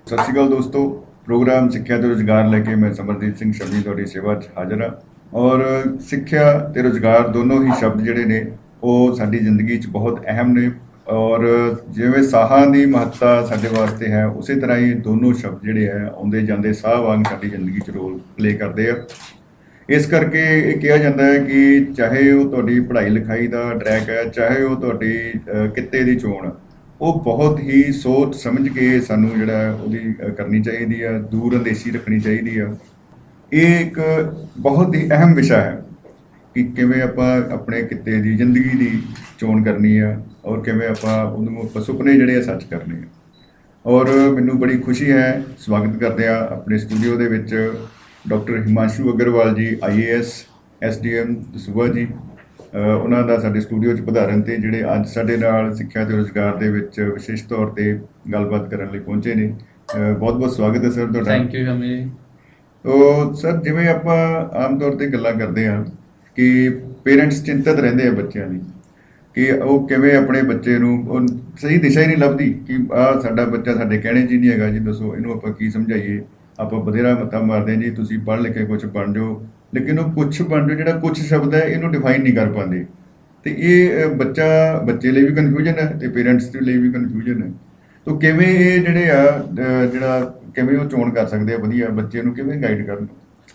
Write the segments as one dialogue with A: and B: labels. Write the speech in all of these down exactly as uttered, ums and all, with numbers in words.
A: ਸਤਿ ਸ਼੍ਰੀ ਅਕਾਲ ਦੋਸਤੋ। ਪ੍ਰੋਗਰਾਮ ਸਿੱਖਿਆ ਤੇ ਰੁਜ਼ਗਾਰ ਲੈ ਕੇ ਮੈਂ ਸਮਰਦੀਪ ਸਿੰਘ ਸ਼ਮੀ ਤੁਹਾਡੀ ਸੇਵਾ 'ਚ ਹਾਜ਼ਰ ਹਾਂ। ਔਰ ਸਿੱਖਿਆ ਤੇ ਰੁਜ਼ਗਾਰ ਦੋਨੋਂ ਹੀ ਸ਼ਬਦ ਜਿਹੜੇ ਨੇ ਉਹ ਸਾਡੀ ਜ਼ਿੰਦਗੀ 'ਚ ਬਹੁਤ ਅਹਿਮ ਨੇ। ਔਰ ਜਿਵੇਂ ਸਾਹਾਂ ਦੀ ਮਹੱਤਤਾ ਸਾਡੇ ਵਾਸਤੇ ਹੈ, ਉਸੇ ਤਰ੍ਹਾਂ ਹੀ ਦੋਨੋਂ ਸ਼ਬਦ ਜਿਹੜੇ ਹੈ ਆਉਂਦੇ ਜਾਂਦੇ ਸਾਹ ਵਾਂਗ ਸਾਡੀ ਜ਼ਿੰਦਗੀ 'ਚ ਰੋਲ ਪਲੇ ਕਰਦੇ ਆ। ਇਸ ਕਰਕੇ ਇਹ ਕਿਹਾ ਜਾਂਦਾ ਹੈ ਕਿ ਚਾਹੇ ਉਹ ਤੁਹਾਡੀ ਪੜ੍ਹਾਈ ਲਿਖਾਈ ਦਾ ਟਰੈਕ ਹੈ, ਚਾਹੇ ਉਹ ਤੁਹਾਡੀ ਅ, ਕਿੱਤੇ ਦੀ ਚੋਣ ਆ, ਉਹ ਬਹੁਤ ਹੀ ਸੋਚ ਸਮਝ ਕੇ ਸਾਨੂੰ ਜਿਹੜਾ ਹੈ ਉਹਦੀ ਅ, ਕਰਨੀ ਚਾਹੀਦੀ ਆ, ਦੂਰ ਅੰਦੇਸ਼ੀ ਰੱਖਣੀ ਚਾਹੀਦੀ ਆ। ਇਹ ਇੱਕ ਬਹੁਤ ਹੀ ਅਹਿਮ ਵਿਸ਼ਾ ਹੈ ਕਿ ਕਿਵੇਂ ਆਪਾਂ ਆਪਣੇ ਕਿੱਤੇ ਦੀ ਜ਼ਿੰਦਗੀ ਦੀ ਚੋਣ ਕਰਨੀ ਆ ਔਰ ਕਿਵੇਂ ਆਪਾਂ ਉਹਨੂੰ ਆਪਾਂ ਸੁਪਨੇ ਜਿਹੜੇ ਆ ਸੱਚ ਕਰਨੇ ਆ। ਔਰ ਮੈਨੂੰ ਬੜੀ ਖੁਸ਼ੀ ਹੈ, ਸਵਾਗਤ ਕਰਦੇ ਆ ਆਪਣੇ ਸਟੂਡੀਓ ਦੇ ਵਿੱਚ ਡਾਕਟਰ ਹਿਮਾਂਸ਼ੂ ਅਗਰਵਾਲ ਜੀ, ਆਈ A S, S D M Dasuya ਜੀ। ਅ, ਉਹਨਾਂ ਦਾ ਸਾਡੇ ਸਟੂਡੀਓ 'ਚ ਪਧਾਰਨ ਤੇ ਜਿਹੜੇ ਅੱਜ ਸਾਡੇ ਨਾਲ ਸਿੱਖਿਆ ਤੇ ਰੁਜ਼ਗਾਰ ਦੇ ਵਿੱਚ ਵਿਸ਼ੇਸ਼ ਤੌਰ ਤੇ ਗੱਲਬਾਤ ਕਰਨ ਲਈ ਪਹੁੰਚੇ ਨੇ। ਬਹੁਤ ਬਹੁਤ ਸਵਾਗਤ ਹੈ ਸਰ ਤੁਹਾਡਾ।
B: ਥੈਂਕ ਯੂ ਸ਼ਮੀ ਜੀ।
A: ਤੋ ਸਰ, ਜਿਵੇਂ ਆਪਾਂ ਆਮ ਤੌਰ ਤੇ ਗੱਲਾਂ ਕਰਦੇ ਹਾਂ ਕਿ ਪੇਰੈਂਟਸ ਚਿੰਤਤ ਰਹਿੰਦੇ ਆ ਬੱਚਿਆਂ ਲਈ ਕਿ ਉਹ ਕਿਵੇਂ ਆਪਣੇ ਬੱਚੇ ਨੂੰ, ਉਹ ਸਹੀ ਦਿਸ਼ਾ ਹੀ ਨਹੀਂ ਲੱਭਦੀ ਕਿ ਆਹ ਸਾਡਾ ਬੱਚਾ ਸਾਡੇ ਕਹਿਣੇ 'ਚ ਹੀ ਨਹੀਂ ਹੈਗਾ ਜੀ, ਦੱਸੋ ਇਹਨੂੰ ਆਪਾਂ ਕੀ ਸਮਝਾਈਏ। ਆਪਾਂ ਬਥੇਰਾ ਮੱਤਾ ਮਾਰਦੇ ਹਾਂ ਜੀ, ਤੁਸੀਂ ਪੜ੍ਹ ਲਿਖ ਕੇ ਕੁਛ ਬਣ ਜਾਓ, ਲੇਕਿਨ ਉਹ ਕੁਛ ਬਣ ਜਾਓ ਜਿਹੜਾ ਕੁਛ ਸ਼ਬਦ ਹੈ ਇਹਨੂੰ ਡਿਫਾਈਨ ਨਹੀਂ ਕਰ ਪਾਉਂਦੇ। ਤੇ ਇਹ ਅ, ਬੱਚਾ ਬੱਚੇ ਲਈ ਵੀ ਕਨਫਿਊਜ਼ਨ ਹੈ ਤੇ ਪੇਰੈਂਟਸ ਦੇ ਲਈ ਵੀ ਕਨਫਿਊਜ਼ਨ ਹੈ। ਤੋ ਕਿਵੇਂ ਇਹ ਜਿਹੜੇ ਆ ਅ, ਜਿਹੜਾ ਕਿਵੇਂ ਉਹ ਚੋਣ ਕਰ ਸਕਦੇ ਆ ਵਧੀਆ ਬੱਚੇ ਨੂੰ, ਕਿਵੇਂ ਗਾਈਡ ਕਰਨ?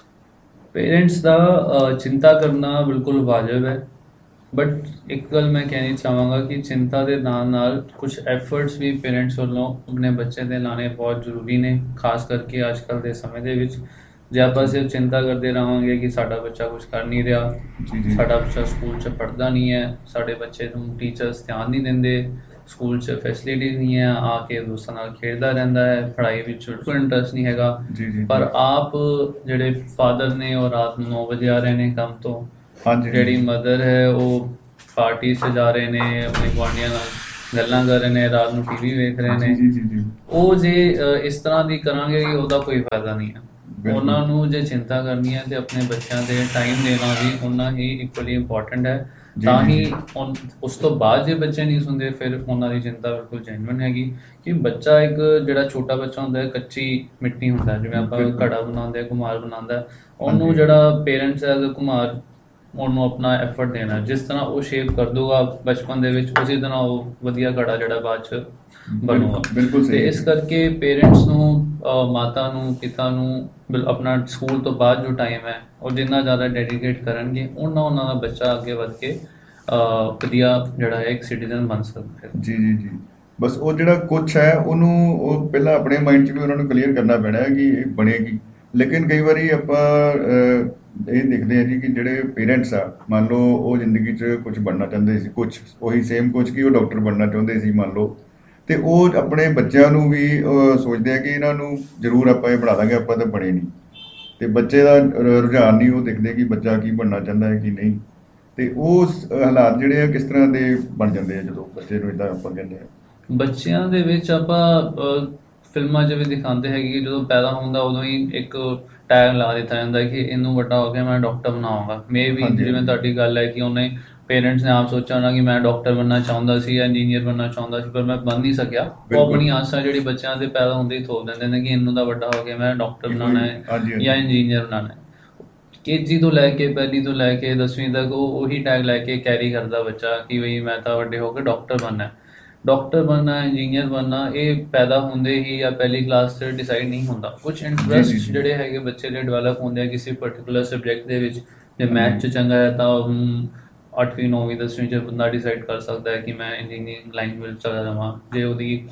B: ਪੇਰੈਂਟਸ ਦਾ ਅ, ਚਿੰਤਾ ਕਰਨਾ ਬਿਲਕੁਲ ਵਾਜਬ ਹੈ, ਬਟ ਇੱਕ ਗੱਲ ਮੈਂ ਕਹਿਣੀ ਚਾਹਾਂਗਾ ਕਿ ਚਿੰਤਾ ਦੇ ਨਾਲ ਨਾਲ ਕੁਝ ਐਫਰਟਸ ਵੀ ਪੇਰੈਂਟਸ ਵੱਲੋਂ ਆਪਣੇ ਬੱਚੇ ਦੇ ਲਾਣੇ ਬਹੁਤ ਜ਼ਰੂਰੀ ਨੇ, ਖਾਸ ਕਰਕੇ ਅੱਜ ਕੱਲ੍ਹ ਦੇ ਸਮੇਂ ਦੇ ਵਿੱਚ। ਜੇ ਆਪਾਂ ਸਿਰਫ ਚਿੰਤਾ ਕਰਦੇ ਰਹਾਂਗੇ ਕਿ ਸਾਡਾ ਬੱਚਾ ਕੁਝ ਕਰ ਨਹੀਂ ਰਿਹਾ,
A: ਜੀ ਜੀ
B: ਸਾਡਾ ਬੱਚਾ ਸਕੂਲ 'ਚ ਪੜ੍ਹਦਾ ਨਹੀਂ ਹੈ, ਸਾਡੇ ਬੱਚੇ ਨੂੰ ਟੀਚਰਸ ਧਿਆਨ ਨਹੀਂ ਦਿੰਦੇ, ਸਕੂਲ 'ਚ ਫੈਸਿਲਿਟੀਜ਼ ਨਹੀਂ ਹੈ, ਆ ਕੇ ਦੋਸਤਾਂ ਨਾਲ ਖੇਡਦਾ ਰਹਿੰਦਾ ਹੈ, ਪੜ੍ਹਾਈ ਵਿੱਚ ਬਿਲਕੁਲ ਇੰਟਰਸਟ ਨਹੀਂ ਹੈਗਾ।
A: ਜੀ ਜੀ
B: ਪਰ
A: ਜੀ।
B: ਆਪ ਜਿਹੜੇ ਫਾਦਰ ਨੇ ਉਹ ਰਾਤ ਨੂੰ ਨੌ ਵਜੇ ਆ ਰਹੇ ਨੇ ਕੰਮ ਤੋਂ,
A: ਹਾਂਜੀ
B: ਜਿਹੜੀ
A: ਹਾਂਜੀ
B: ਮਦਰ ਹੈ ਉਹ ਪਾਰਟੀ 'ਚ ਜਾ ਰਹੇ ਨੇ, ਆਪਣੇ ਗੁਆਂਢੀਆਂ ਨਾਲ ਗੱਲਾਂ ਕਰ ਰਹੇ ਨੇ, ਰਾਤ ਨੂੰ ਟੀਵੀ ਵੇਖ ਰਹੇ
A: ਜੀ
B: ਨੇ।
A: ਜੀ ਜੀ ਜੀ।
B: ਉਹ ਜੇ ਅ, ਇਸ ਤਰ੍ਹਾਂ ਦੀ ਕਰਾਂਗੇ ਕਿ ਉਹਦਾ ਕੋਈ ਫਾਇਦਾ ਨਹੀਂ ਹੈ।
A: ਬਿਲਕੁਲ
B: ਉਹਨਾਂ ਨੂੰ ਜੇ ਚਿੰਤਾ ਕਰਨੀ ਹੈ ਤੇ ਆਪਣੇ ਬੱਚਿਆਂ ਦੇ ਟਾਈਮ ਦੇਣਾ ਵੀ ਉਹਨਾਂ ਹੀ ਇਕੁਅਲੀ ਇੰਪੋਰਟੈਂਟ ਹੈ।
A: ਜੀ
B: ਤਾਂ
A: ਜੀ
B: ਹੀ
A: ਜੀ।
B: ਉਨ- ਉਸ ਤੋਂ ਬਾਅਦ ਜੇ ਬੱਚੇ ਨਹੀਂ ਸੁਣਦੇ ਫਿਰ ਉਹਨਾਂ ਦੀ ਚਿੰਤਾ ਬਿਲਕੁਲ ਜੈਨੂਇਨ ਹੈਗੀ। ਕਿ ਬੱਚਾ ਇੱਕ ਜਿਹੜਾ ਛੋਟਾ ਬੱਚਾ ਹੁੰਦਾ ਹੈ, ਕੱਚੀ ਮਿੱਟੀ ਹੁੰਦਾ ਹੈ, ਜਿਵੇਂ ਆਪਾਂ
A: ਬਿਲਕੁਲ।
B: ਘੜਾ ਬਣਾਉਂਦੇ ਘੁਮਾਰ ਬਣਾਉਂਦਾ ਹੈ, ਉਹਨੂੰ
A: ਹਾਂਜੀ
B: ਜਿਹੜਾ ਪੇਰੈਂਟਸ ਐਜ਼ ਅ ਘੁਮਾਰ ਉਹਨੂੰ ਆਪਣਾ ਐਫਰਟ ਦੇਣਾ, ਜਿਸ ਤਰ੍ਹਾਂ ਉਹ ਸ਼ੇਪ ਕਰ ਦੂਗਾ ਬਚਪਨ ਦੇ ਵਿੱਚ, ਉਸੇ ਤਰ੍ਹਾਂ ਉਹ ਵਧੀਆ ਘੜਾ ਜਿਹੜਾ ਬਾਅਦ ਚ ਬਣੂਗਾ।
A: ਬਿਲਕੁਲ ਬਿਲਕੁਲ
B: ਤੇ
A: ਸਹੀ
B: ਇਸ
A: ਹੈ।
B: ਕਰਕੇ ਪੇਰੈਂਟਸ ਨੂੰ ਅਹ, ਮਾਤਾ ਨੂੰ ਪਿਤਾ ਨੂੰ ਬਿਲ- ਆਪਣਾ ਸਕੂਲ ਤੋਂ ਬਾਅਦ ਜੋ ਟਾਈਮ ਹੈ ਉਹ ਜਿੰਨਾ ਜ਼ਿਆਦਾ ਡੈਡੀਕੇਟ ਕਰਨਗੇ, ਉਹਨਾਂ ਉਹਨਾਂ ਦਾ ਬੱਚਾ ਅੱਗੇ ਵੱਧ ਕੇ ਅਹ, ਵਧੀਆ ਜਿਹੜਾ ਹੈ ਇੱਕ ਸਿਟੀਜ਼ਨ ਬਣ ਸਕਦਾ ਹੈ।
A: ਜੀ ਜੀ ਜੀ। ਬਸ ਉਹ ਜਿਹੜਾ ਕੁਛ ਹੈ ਉਹਨੂੰ ਉਹ ਪਹਿਲਾਂ ਆਪਣੇ ਮਾਈਂਡ 'ਚ ਵੀ ਉਹਨਾਂ ਨੂੰ ਕਲੀਅਰ ਕਰਨਾ ਪੈਣਾ ਹੈ ਕਿ ਇਹ ਬਣੇਗੀ। ਲੇਕਿਨ ਕਈ ਵਾਰੀ ਆਪਾਂ ਅਹ, ਇਹ ਦੇਖਦੇ ਹਾਂ ਜੀ ਕਿ ਜਿਹੜੇ ਪੇਰੈਂਟਸ ਆ, ਮੰਨ ਲਓ ਉਹ ਜ਼ਿੰਦਗੀ 'ਚ ਕੁਝ ਬਣਨਾ ਚਾਹੁੰਦੇ ਸੀ, ਕੁਛ ਉਹੀ ਸੇਮ ਕੁਛ ਕਿ ਉਹ ਡਾਕਟਰ ਬਣਨਾ ਚਾਹੁੰਦੇ ਸੀ ਮੰਨ ਲਓ, ਤੇ ਉਹ ਆਪਣੇ ਬੱਚਿਆਂ ਨੂੰ ਵੀ ਅਹ, ਸੋਚਦੇ ਆ ਕਿ ਇਹਨਾਂ ਨੂੰ ਜ਼ਰੂਰ ਆਪਾਂ ਇਹ ਬਣਾ ਦਾਂਗੇ, ਆਪਾਂ ਤਾਂ ਬਣੇ ਨਹੀਂ। ਤੇ ਬੱਚੇ ਦਾ ਰ- ਰੁਝਾਨ ਨਹੀਂ ਉਹ ਦੇਖਦੇ ਕਿ ਬੱਚਾ ਕੀ ਬਣਨਾ ਚਾਹੁੰਦਾ ਹੈ ਕੀ ਨਹੀਂ। ਤੇ ਉਹ ਸ- ਹਾਲਾਤ ਜਿਹੜੇ ਆ ਕਿਸ ਤਰ੍ਹਾਂ ਦੇ ਬਣ ਜਾਂਦੇ ਆ ਜਦੋਂ ਬੱਚੇ ਨੂੰ ਇਦਾਂ ਆਪਾਂ ਕਹਿੰਦੇ ਆ।
B: ਬੱਚਿਆਂ ਦੇ ਵਿੱਚ ਆਪਾਂ ਅਹ, ਫਿਲਮਾਂ 'ਚ ਵੀ ਦਿਖਾਉਂਦੇ ਹੈਗੇ ਕਿ ਜਦੋਂ ਪੈਦਾ ਹੁੰਦਾ ਉਦੋਂ ਹੀ ਇੱਕ ਟੈਗ ਲਾ ਦਿੱਤਾ ਜਾਂਦਾ ਕਿ ਇਹਨੂੰ ਵੱਡਾ ਹੋ ਕੇ ਮੈਂ ਡਾਕਟਰ ਬਣਾਵਾਂਗਾ। ਮੇ ਵੀ
A: ਹਾਂਜੀ
B: ਜਿਵੇਂ
A: ਹਾਂਜੀ
B: ਤੁਹਾਡੀ ਗੱਲ ਹੈ ਕਿ ਉਹਨੇ ਪੇਰੈਂਟਸ ਨੇ ਆਪ ਸੋਚਿਆ ਹੋਣਾ ਕਿ ਮੈਂ ਡਾਕਟਰ ਬਣਨਾ ਚਾਹੁੰਦਾ ਸੀ ਜਾਂ ਇੰਜੀਨੀਅਰ ਬਣਨਾ ਚਾਹੁੰਦਾ ਸੀ, ਪਰ ਮੈਂ ਬਣ ਨਹੀਂ ਸਕਿਆ। ਉਹ
A: ਬਿਲਕੁਲ।
B: ਆਪਣੀ ਆਸਾਂ ਜਿਹੜੀ ਬੱਚਿਆਂ ਦੇ ਪੈਦਾ ਹੁੰਦੇ ਹੀ ਥੋਪ ਦਿੰਦੇ ਨੇ ਕਿ ਇਹਨੂੰ ਤਾਂ ਵੱਡਾ ਹੋ ਕੇ ਮੈਂ ਡਾਕਟਰ
A: ਕਿ
B: ਬਣਾਉਣਾ
A: ਕੋਈ
B: ਹੈ
A: ਹਾਂਜੀ
B: ਜਾਂ
A: ਹਾਂਜੀ
B: ਇੰਜੀਨੀਅਰ ਬਣਾਉਣਾ ਹੈ। ਕੇਜੀ ਤੋਂ ਲੈ ਕੇ ਪਹਿਲੀ ਤੋਂ ਲੈ ਕੇ ਦਸਵੀਂ ਤੱਕ ਉਹ ਉਹੀ ਟੈਗ ਲੈ ਕੇ ਕੈਰੀ ਕਰਦਾ ਬੱਚਾ ਕਿ ਬਈ ਮੈਂ ਤਾਂ ਵੱਡੇ ਹੋ ਕੇ ਡਾਕਟਰ ਬਣਨਾ ਹੈ। ਡਾਕਟਰ ਬਣਨਾ, ਇੰਜੀਨੀਅਰ ਬਣਨਾ, ਇਹ ਪੈਦਾ ਹੁੰਦੇ ਹੀ ਜਾਂ ਪਹਿਲੀ ਕਲਾਸ 'ਚ ਡਿਸਾਈਡ ਨਹੀਂ ਹੁੰਦਾ। ਕੁਝ
A: ਜੀ ਜੀ
B: ਇੰਟਰਸਟ
A: ਜੀ।
B: ਜਿਹੜੇ ਹੈਗੇ ਬੱਚੇ ਦੇ ਡਿਵੈਲਪ ਹੁੰਦੇ ਆ ਕਿਸੇ ਪਰਟੀਕੂਲਰ ਸਬਜੈਕਟ ਦੇ ਵਿੱਚ। ਜੇ ਮੈਥ 'ਚ
A: ਹਾਂਜੀ
B: ਚੰਗਾ ਹੈ ਤਾਂ ਹਮ, ਅੱਠਵੀਂ ਨੌਵੀਂ ਦਸਵੀਂ 'ਚ ਬੰਦਾ ਡਿਸਾਈਡ ਕਰ ਸਕਦਾ ਹੈ ਕਿ ਮੈਂ ਇੰਜੀਨੀਅਰਿੰਗ ਲਾਈਨ ਵਿੱਚ ਚਲਾ ਜਾਵਾਂ। ਜੇ ਉਹਦੀ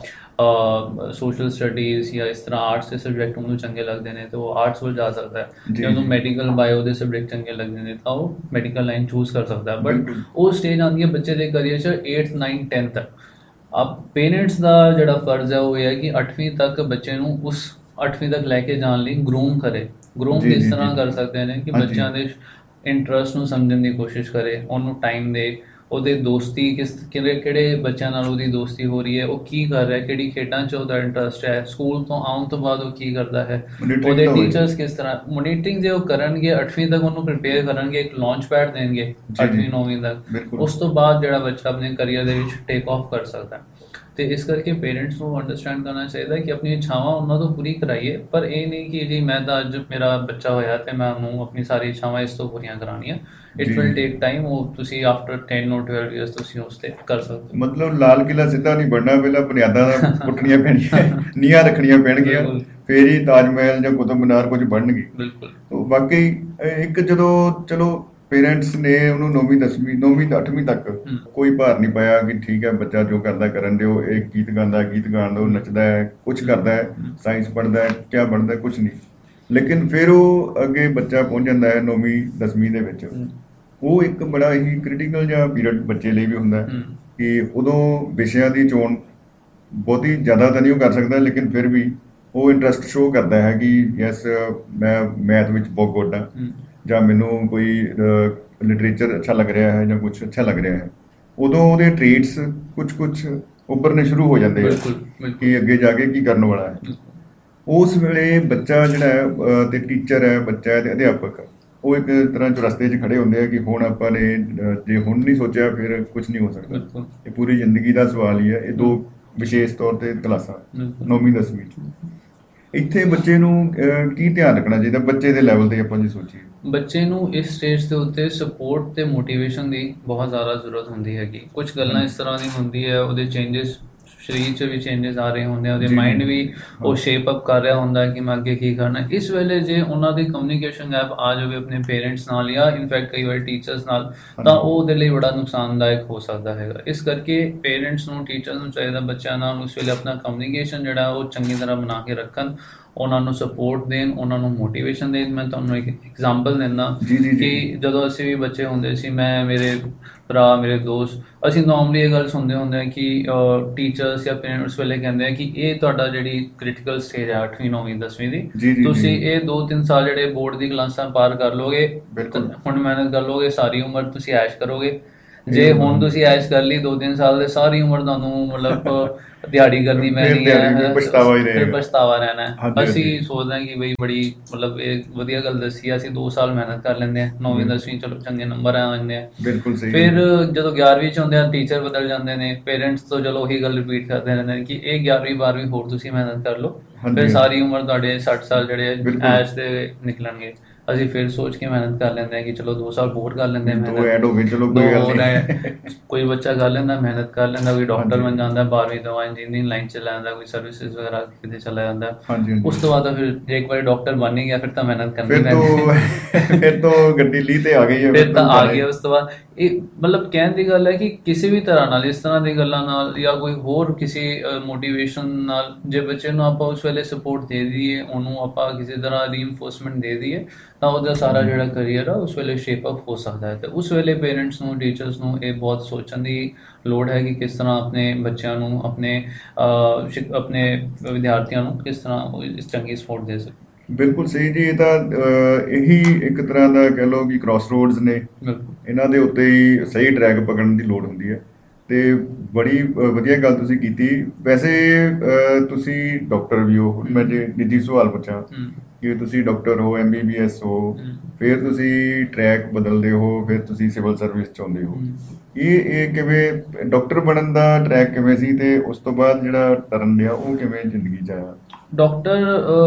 B: ਸੋਸ਼ਲ ਸਟੱਡੀਜ਼ ਜਾਂ ਇਸ ਤਰ੍ਹਾਂ ਆਰਟਸ ਦੇ ਸਬਜੈਕਟ ਉਹਨੂੰ ਚੰਗੇ ਲੱਗਦੇ ਨੇ ਤਾਂ ਉਹ ਆਰਟਸ ਵੱਲ ਜਾ ਸਕਦਾ ਹੈ।
A: ਜੀ
B: ਜੇ ਉਹਨੂੰ
A: ਜੀ।
B: ਮੈਡੀਕਲ ਬਾਇਓ ਦੇ ਸਬਜੈਕਟ ਚੰਗੇ ਲੱਗਦੇ ਨੇ ਤਾਂ ਉਹ ਮੈਡੀਕਲ ਲਾਈਨ ਚੂਜ਼ ਕਰ ਸਕਦਾ ਹੈ। ਬਟ
A: ਬਿਲਕੁਲ
B: ਉਹ ਸਟੇਜ ਆਉਂਦੀ ਹੈ ਬੱਚੇ ਦੇ ਕਰੀਅਰ 'ਚ ਏਟਥ ਨਾਈਨਥ ਟੈਨਥ ਤੱਕ। ਅਬ ਪੇਰੈਂਟਸ ਦਾ ਜਿਹੜਾ ਫਰਜ਼ ਹੈ ਉਹ ਇਹ ਹੈ ਕਿ ਅੱਠਵੀਂ ਤੱਕ ਬੱਚੇ ਨੂੰ ਉਸ ਅੱਠਵੀਂ ਤੱਕ ਲੈ ਕੇ ਜਾਣ ਲਈ ਗਰੂਮ ਕਰੇ। ਗਰੂਮ
A: ਜੀ
B: ਕਿਸ
A: ਜੀ ਜੀ
B: ਤਰ੍ਹਾਂ
A: ਜੀ।
B: ਕਰ ਸਕਦੇ ਨੇ ਕਿ
A: ਹਾਂਜੀ
B: ਬੱਚਿਆਂ ਦੇ ਇੰਟਰਸਟ ਨੂੰ ਸਮਝਣ ਦੀ ਕੋਸ਼ਿਸ਼ ਕਰੇ, ਉਹਨੂੰ ਟਾਈਮ ਦੇ, ਉਹਦੇ ਦੋਸਤੀ ਕਿਸ ਕਿਹੜੇ ਕਿਹੜੇ ਬੱਚਿਆਂ ਨਾਲ ਉਹਦੀ ਦੋਸਤੀ ਹੋ ਰਹੀ ਹੈ, ਉਹ ਕੀ ਕਰ ਰਿਹਾ, ਕਿਹੜੀ ਖੇਡਾਂ 'ਚ ਉਹਦਾ ਇੰਟਰਸਟ ਹੈ, ਸਕੂਲ ਤੋਂ ਆਉਣ ਤੋਂ ਬਾਅਦ ਉਹ ਕੀ ਕਰਦਾ ਹੈ,
A: ਮੋਨੀਟਰਿੰਗ
B: ਉਹਦੇ
A: ਤਾਂ ਹੋਏ।
B: ਟੀਚਰਸ ਕਿਸ ਤਰ੍ਹਾਂ ਮੋਨੀਟਰਿੰਗ ਜੇ ਉਹ ਕਰਨਗੇ, ਅੱਠਵੀਂ ਤੱਕ ਉਹਨੂੰ ਪ੍ਰਿਪੇਅਰ ਕਰਨਗੇ, ਇੱਕ ਲਾਂਚ ਪੈਡ ਦੇਣਗੇ
A: ਜੀ ਜੀ।
B: ਅੱਠਵੀਂ ਨੌਵੀਂ ਤੱਕ।
A: ਬਿਲਕੁਲ
B: ਉਸ ਤੋਂ ਬਾਅਦ ਜਿਹੜਾ ਬੱਚਾ ਆਪਣੇ ਕਰੀਅਰ ਦੇ ਵਿੱਚ ਟੇਕ ਆਫ ਕਰ ਸਕਦਾ ਹੈ। ਤੇ ਇਸ ਕਰਕੇ ਪੇਰੈਂਟਸ ਨੂੰ ਅੰਡਰਸਟੈਂਡ ਕਰਨਾ ਚਾਹੀਦਾ ਕਿ ਆਪਣੀ ਇੱਛਾਵਾਂ ਉਹਨਾਂ ਤੋਂ ਪੂਰੀ ਕਰਾਈਏ, ਪਰ ਇਹ ਨਹੀਂ ਕਿ ਜੀ ਮੈਂ ਤਾਂ ਅੱਜ ਮੇਰਾ ਬੱਚਾ ਹੋਇਆ ਤੇ ਮੈਂ ਉਹਨੂੰ ਆਪਣੀ ਸਾਰੀ ਇੱਛਾਵਾਂ ਇਸ ਤੋਂ ਪੂਰੀਆਂ ਕਰਾਉਣੀਆਂ। ਇਟ
A: ਜੀ
B: ਵਿਲ
A: ਜੀ
B: ਟੇਕ ਟਾਈਮ, ਉਹ ਤੁਸੀਂ after ten or twelve years ਤੁਸੀਂ ਉਸ ਤੇ ਕਰ ਸਕਦੇ ਹੋ।
A: ਮਤਲਬ ਲਾਲ ਕਿਲ੍ਹਾ ਸਿੱਧਾ ਨਹੀਂ ਬਣਨਾ, ਪਹਿਲਾਂ ਬੁਨਿਆਦਾਂ ਪੁੱਟਣੀਆਂ ਪੈਣੀਆਂ, ਨੀਹਾਂ ਰੱਖਣੀਆਂ ਪੈਣਗੀਆਂ,
B: ਬਿਲਕੁਲ
A: ਫੇਰ ਹੀ ਤਾਜ ਮਹਿਲ ਜਾਂ ਕੁਤਬ ਮੀਨਾਰ ਕੁਝ ਬਣਨਗੇ।
B: ਬਿਲਕੁਲ
A: ਤੋ ਬਾਕੀ ਇਹ ਇੱਕ ਜਦੋਂ ਚਲੋ ਪੇਰੈਂਟਸ ਨੇ ਉਹਨੂੰ ਨੌਵੀਂ ਦਸਵੀਂ ਨੌਵੀਂ ਅੱਠਵੀਂ ਤੱਕ
B: ਹਮ,
A: ਕੋਈ ਭਾਰ ਨਹੀਂ ਪਾਇਆ ਕਿ ਠੀਕ ਹੈ ਬੱਚਾ ਜੋ ਕਰਦਾ ਕਰਨ ਦਿਓ, ਇਹ ਗੀਤ ਗਾਉਂਦਾ ਗੀਤ ਗਾਣ ਦਿਓ, ਨੱਚਦਾ ਹੈ, ਕੁਝ ਕਰਦਾ ਹੈ, ਸਾਇੰਸ ਪੜ੍ਹਦਾ ਹੈ, ਕਿਆ ਬਣਦਾ ਹੈ, ਕੁਝ ਨਹੀਂ। ਲੇਕਿਨ ਫਿਰ ਉਹ ਅੱਗੇ ਬੱਚਾ ਪਹੁੰਚ ਜਾਂਦਾ ਹੈ ਨੌਵੀਂ ਦਸਵੀਂ ਦੇ ਵਿੱਚ,
B: ਹਮ,
A: ਉਹ ਇੱਕ ਬੜਾ ਹੀ ਕ੍ਰਿਟੀਕਲ ਜਿਹਾ ਪੀਰੀਅਡ ਬੱਚੇ ਲਈ ਵੀ ਹੁੰਦਾ ਹੈ
B: ਹਮ,
A: ਕਿ ਉਦੋਂ ਵਿਸ਼ਿਆਂ ਦੀ ਚੋਣ ਬਹੁਤੀ ਜ਼ਿਆਦਾ ਤਾਂ ਨਹੀਂ ਉਹ ਕਰ ਸਕਦਾ, ਲੇਕਿਨ ਫਿਰ ਵੀ ਉਹ ਇੰਟਰਸਟ ਸ਼ੋਅ ਕਰਦਾ ਹੈ ਕਿ ਯੈਸ ਮੈਂ ਮੈਥ ਵਿੱਚ ਬਹੁਤ ਗੁੱਡ ਹਾਂ,
B: ਹਮ,
A: ਜਾਂ ਮੈਨੂੰ ਕੋਈ ਲਿਟਰੇਚਰ ਅੱਛਾ ਲੱਗ ਰਿਹਾ ਹੈ ਜਾਂ ਕੁਝ ਅੱਛਾ ਲੱਗ ਰਿਹਾ ਹੈ। ਉਦੋਂ ਉਹਦੇ ਟ੍ਰੇਟਸ ਕੁਝ ਕੁਝ ਉੱਭਰਨੇ ਸ਼ੁਰੂ ਹੋ ਜਾਂਦੇ ਆ
B: ਬਿਲਕੁਲ ਬਿਲਕੁਲ
A: ਕਿ ਅੱਗੇ ਜਾ ਕੇ ਕੀ ਕਰਨ ਵਾਲਾ ਹੈ। ਉਸ ਵੇਲੇ ਬੱਚਾ ਜਿਹੜਾ ਹੈ ਅਹ, ਤੇ ਟੀਚਰ ਹੈ, ਬੱਚਾ ਹੈ ਤੇ ਅਧਿਆਪਕ, ਉਹ ਇੱਕ ਤਰ੍ਹਾਂ ਚੁਰਸਤੇ 'ਚ ਖੜੇ ਹੁੰਦੇ ਆ ਕਿ ਹੁਣ ਆਪਾਂ ਨੇ ਅਹ, ਜੇ ਹੁਣ ਨਹੀਂ ਸੋਚਿਆ ਫਿਰ ਕੁਝ ਨਹੀਂ ਹੋ ਸਕਦਾ।
B: ਬਿਲਕੁਲ
A: ਇਹ ਪੂਰੀ ਜ਼ਿੰਦਗੀ ਦਾ ਸਵਾਲ ਹੀ ਹੈ। ਇਹ ਦੋ ਵਿਸ਼ੇਸ਼ ਤੌਰ ਤੇ ਕਲਾਸਾਂ
B: ਬਿਲਕੁਲ
A: ਨੌਵੀਂ ਦਸਵੀਂ 'ਚ ਇੱਥੇ ਬੱਚੇ ਨੂੰ ਅਹ, ਕੀ ਧਿਆਨ ਰੱਖਣਾ ਚਾਹੀਦਾ ਬੱਚੇ ਦੇ ਲੈਵਲ ਤੇ ਆਪਾਂ ਜੇ ਸੋਚੀਏ?
B: ਬੱਚੇ ਨੂੰ ਇਸ ਸਟੇਜ ਦੇ ਉੱਤੇ ਸਪੋਰਟ ਤੇ ਮੋਟੀਵੇਸ਼ਨ ਦੀ ਬਹੁਤ ਜ਼ਿਆਦਾ ਜ਼ਰੂਰਤ ਹੁੰਦੀ ਹੈਗੀ। ਕੁਝ ਗੱਲਾਂ ਇਸ ਤਰ੍ਹਾਂ ਦੀ ਹੁੰਦੀ ਹੈ, ਉਹਦੇ ਚੇਂਜਸ ਸਰੀਰ 'ਚ ਵੀ ਚੇਂਜਸ ਆ ਰਹੇ ਹੁੰਦੇ ਆ, ਉਹਦੇ
A: ਜੀ,
B: ਮਾਈਂਡ
A: ਜੀ।
B: ਵੀ ਉਹ ਸ਼ੇਪ ਅਪ ਕਰ ਰਿਹਾ ਹੁੰਦਾ ਹੈ ਕਿ ਮੈਂ ਅੱਗੇ ਕੀ ਕਰਨਾ। ਇਸ ਵੇਲੇ ਜੇ ਉਹਨਾਂ ਦੀ ਕਮਿਊਨੀਕੇਸ਼ਨ ਗੈਪ ਆ ਜਾਵੇ ਆਪਣੇ ਪੇਰੈਂਟਸ ਨਾਲ ਜਾਂ ਇਨਫੈਕਟ ਕਈ ਵਾਰ ਟੀਚਰਸ ਨਾਲ, ਤਾਂ ਉਹ ਉਹਦੇ ਲਈ ਬੜਾ ਨੁਕਸਾਨਦਾਇਕ ਹੋ ਸਕਦਾ ਹੈਗਾ। ਇਸ ਕਰਕੇ ਪੇਰੈਂਟਸ ਨੂੰ, ਟੀਚਰਸ ਨੂੰ ਚਾਹੀਦਾ ਬੱਚਿਆਂ ਨਾਲ ਉਸ ਵੇਲੇ ਆਪਣਾ ਕਮਿਊਨੀਕੇਸ਼ਨ ਜਿਹੜਾ ਉਹ ਚੰਗੀ ਤਰ੍ਹਾਂ ਬਣਾ ਕੇ ਰੱਖਣ, ਉਹਨਾਂ ਨੂੰ ਸਪੋਰਟ ਦੇਣ, ਉਹਨਾਂ ਨੂੰ ਮੋਟੀਵੇਸ਼ਨ ਦੇਣ। ਮੈਂ ਤੁਹਾਨੂੰ ਇੱਕ ਐਗਜ਼ਾਮਪਲ ਦਿੰਦਾ
A: ਜੀ, ਜੀ, ਜੀ।
B: ਕਿ ਜਦੋਂ ਅਸੀਂ ਵੀ ਬੱਚੇ ਹੁੰਦੇ ਸੀ, ਮੈਂ, ਮੇਰੇ ਭਰਾ, ਮੇਰੇ ਦੋਸਤ, ਅਸੀਂ ਨੋਰਮਲੀ ਇਹ ਗੱਲ ਸੁਣਦੇ ਹੁੰਦੇ ਹਾਂ ਕਿ ਟੀਚਰਸ ਜਾਂ ਪੇਰੈਂਟਸ ਉਸ ਵੇਲੇ ਕਹਿੰਦੇ ਆ ਕਿ ਇਹ ਤੁਹਾਡਾ ਜਿਹੜੀ ਕ੍ਰਿਟੀਕਲ ਸਟੇਜ ਹੈ ਅੱਠਵੀਂ ਨੌਵੀਂ ਦਸਵੀਂ
A: ਜੀ,
B: ਦੀ,
A: ਜੀ,
B: ਤੁਸੀਂ
A: ਜੀ।
B: ਇਹ ਦੋ ਤਿੰਨ ਸਾਲ ਜਿਹੜੇ ਬੋਰਡ ਦੀ ਕਲਾਸਾਂ ਪਾਰ ਕਰ ਲੋਗੇ,
A: ਬਿਲਕੁਲ।
B: ਹੁਣ ਮਿਹਨਤ ਕਰ ਲੋਗੇ, ਸਾਰੀ ਉਮਰ ਤੁਸੀਂ ਐਸ਼ ਕਰੋਗੇ। ਜੇ ਹੁਣ ਤੁਸੀਂ ਐਸ਼ ਕਰ ਲਈ ਦੋ ਤਿੰਨ ਸਾਲ ਦੇ, ਸਾਰੀ ਉਮਰ ਤੁਹਾਨੂੰ ਮਤਲਬ ਦਿਹਾੜੀ ਕਰਨੀ
A: ਫਿਰ
B: ਪੈਣੀ
A: ਦਿਹਾੜੀ
B: ਹੈ,
A: ਵਿੱਚ ਪਛਤਾਵਾ ਹੀ
B: ਫਿਰ
A: ਰਹੇਗਾ।
B: ਪਛਤਾਵਾ ਰਹਿਣਾ ਹੈ।
A: ਹਾਂਜੀ,
B: ਅਸੀਂ
A: ਹਾਂਜੀ।
B: ਸੋਚਦੇ ਹਾਂ ਕਿ ਬਈ ਬੜੀ ਮਤਲਬ ਇਹ ਵਧੀਆ ਗੱਲ ਦੱਸੀ ਆ, ਅਸੀਂ ਦੋ ਸਾਲ ਮਿਹਨਤ ਕਰ ਲੈਂਦੇ ਹਾਂ, ਨੌਵੀਂ
A: ਬਿਲਕੁਲ।
B: ਦਸਵੀਂ ਚਲੋ ਚੰਗੇ ਨੰਬਰ ਆ ਜਾਂਦੇ ਆ।
A: ਬਿਲਕੁਲ ਸਹੀ
B: ਫਿਰ
A: ਗੱਲ ਹੈ।
B: ਜਦੋਂ ਗਿਆਰਵੀਂ 'ਚ ਹੁੰਦੇ ਆ, ਟੀਚਰ ਬਦਲ ਜਾਂਦੇ ਨੇ, ਪੇਰੈਂਟਸ ਤੋਂ ਚਲੋ ਉਹੀ ਗੱਲ ਰਿਪੀਟ ਕਰਦੇ ਰਹਿੰਦੇ ਨੇ ਕਿ ਇਹ ਗਿਆਰਵੀਂ ਬਾਰਵੀਂ ਹੋਰ ਤੁਸੀਂ ਮਿਹਨਤ ਕਰ ਲਓ,
A: ਹਾਂਜੀ,
B: ਫਿਰ
A: ਹਾਂਜੀ।
B: ਸਾਰੀ ਉਮਰ ਤੁਹਾਡੇ ਸੱਠ ਸਾਲ ਜਿਹੜੇ
A: ਬਿਲਕੁਲ।
B: ਐਸ਼ ਦੇ ਨਿਕਲਣਗੇ। ਅਸੀਂ ਫਿਰ ਸੋਚ ਕੇ ਮਿਹਨਤ ਕਰ ਲੈਂਦੇ ਹਾਂ ਕਿ ਚਲੋ ਦੋ ਸਾਲ ਹੋਰ ਕਰ ਲੈਂਦੇ ਹਾਂ
A: ਦੋ
B: ਮਿਹਨਤ,
A: ਐਡ ਹੋ ਗਏ, ਚਲੋ
B: ਦੋ
A: ਕੋਈ ਗੱਲ
B: ਹੋਰ
A: ਨਹੀਂ।
B: ਹੈ। ਕੋਈ ਬੱਚਾ ਕਰ ਲੈਂਦਾ, ਮਿਹਨਤ ਕਰ ਲੈਂਦਾ, ਕੋਈ ਡਾਕਟਰ
A: ਹਾਂਜੀ।
B: ਬਣ ਜਾਂਦਾ, ਬਾਰਵੀਂ ਤੋਂ ਬਾਅਦ ਇੰਜੀਨੀਅਰਿੰਗ ਲਾਈਨ 'ਚ ਚਲਾ ਜਾਂਦਾ, ਕੋਈ ਸਰਵਿਸਿਜ਼ ਵਗੈਰਾ ਕਿਤੇ ਚਲਾ ਜਾਂਦਾ।
A: ਹਾਂਜੀ, ਹਾਂਜੀ।
B: ਉਸ ਤੋਂ ਬਾਅਦ ਤਾਂ ਫਿਰ ਜੇ ਇੱਕ ਵਾਰੀ ਡਾਕਟਰ ਬਣ ਹੀ ਗਿਆ, ਫਿਰ ਤਾਂ ਮਿਹਨਤ ਕਰਨੀ
A: ਫਿਰ
B: ਪੈਂਦੀ
A: ਤੋਂ
B: ਹੈ।
A: ਫਿਰ ਤੋਂ ਗੱਡੀ ਲੀ ਤੇ ਆ ਗਈ ਹੈ,
B: ਫਿਰ ਤਾਂ ਆ
A: ਜਾਣਾ ਹੀ।
B: ਗਿਆ। ਉਸ ਤੋਂ ਬਾਅਦ ਇਹ ਮਤਲਬ ਕਹਿਣ ਦੀ ਗੱਲ ਹੈ ਕਿ ਕਿਸੇ ਵੀ ਤਰ੍ਹਾਂ ਨਾਲ, ਇਸ ਤਰ੍ਹਾਂ ਦੀ ਗੱਲਾਂ ਨਾਲ ਜਾਂ ਕੋਈ ਹੋਰ ਕਿਸੇ ਮੋਟੀਵੇਸ਼ਨ ਨਾਲ ਜੇ ਬੱਚੇ ਨੂੰ ਆਪਾਂ ਉਸ ਵੇਲੇ ਸਪੋਰਟ ਦੇ ਦਈਏ, ਉਹਨੂੰ ਆਪਾਂ ਕਿਸੇ ਤਰ੍ਹਾਂ ਰੀਇਨਫੋਰਸਮੈਂਟ ਦੇ ਦਈਏ, ਤਾਂ ਉਹਦਾ ਸਾਰਾ ਜਿਹੜਾ ਕਰੀਅਰ ਆ ਉਸ ਵੇਲੇ ਸ਼ੇਪ ਅਪ ਹੋ ਸਕਦਾ ਹੈ। ਤੇ ਉਸ ਵੇਲੇ ਪੇਰੈਂਟਸ ਨੂੰ, ਟੀਚਰਸ ਨੂੰ ਇਹ ਬਹੁਤ ਸੋਚਣ ਦੀ ਲੋੜ ਹੈ ਕਿ ਕਿਸ ਤਰ੍ਹਾਂ ਆਪਣੇ ਬੱਚਿਆਂ ਨੂੰ, ਆਪਣੇ ਅਹ, ਸ਼ਿਕ- ਆਪਣੇ ਵਿਦਿਆਰਥੀਆਂ ਨੂੰ ਕਿਸ ਤਰ੍ਹਾਂ ਉਹ ਇਸ ਚੰਗੀ ਸਪੋਰਟ ਦੇ ਸਕੇ।
A: ਬਿਲਕੁਲ ਸਹੀ ਜੀ। ਇਹ ਤਾਂ ਅਹ, ਇਹੀ ਇੱਕ ਤਰ੍ਹਾਂ ਦਾ ਕਹਿ ਲਓ ਕਿ ਕ੍ਰਾਸ ਰੋਡਸ ਨੇ,
B: ਬਿਲਕੁਲ
A: ਇਹਨਾਂ ਦੇ ਉੱਤੇ ਹੀ ਸਹੀ ਟਰੈਕ ਪਕੜਨ ਦੀ ਲੋੜ ਹੁੰਦੀ ਹੈ। ਤੇ ਬੜੀ ਅਹ, ਵਧੀਆ ਗੱਲ ਤੁਸੀਂ ਕੀਤੀ। ਵੈਸੇ ਅਹ, ਤੁਸੀਂ ਡਾਕਟਰ ਵੀ ਹੋ, ਹੁਣ ਮੈਂ ਜੇ ਨਿੱਜੀ ਸਵਾਲ ਪੁੱਛਾਂ
B: ਹਮ,
A: ਕਿ ਤੁਸੀਂ ਡਾਕਟਰ ਹੋ, ਐਮ ਬੀ ਬੀ ਐਸ ਹੋ,
B: ਹਮ,
A: ਫਿਰ ਤੁਸੀਂ ਟਰੈਕ ਬਦਲਦੇ ਹੋ, ਫਿਰ ਤੁਸੀਂ ਸਿਵਲ ਸਰਵਿਸ 'ਚ ਆਉਂਦੇ ਹੋ।
B: ਹਮ।
A: ਇਹ ਇਹ ਕਿਵੇਂ ਡਾਕਟਰ ਬਣਨ ਦਾ ਟਰੈਕ ਕਿਵੇਂ ਸੀ, ਤੇ ਉਸ ਤੋਂ ਬਾਅਦ ਜਿਹੜਾ ਟਰਨ ਲਿਆ ਉਹ ਕਿਵੇਂ ਜ਼ਿੰਦਗੀ 'ਚ ਆਇਆ?
B: ਡਾਕਟਰ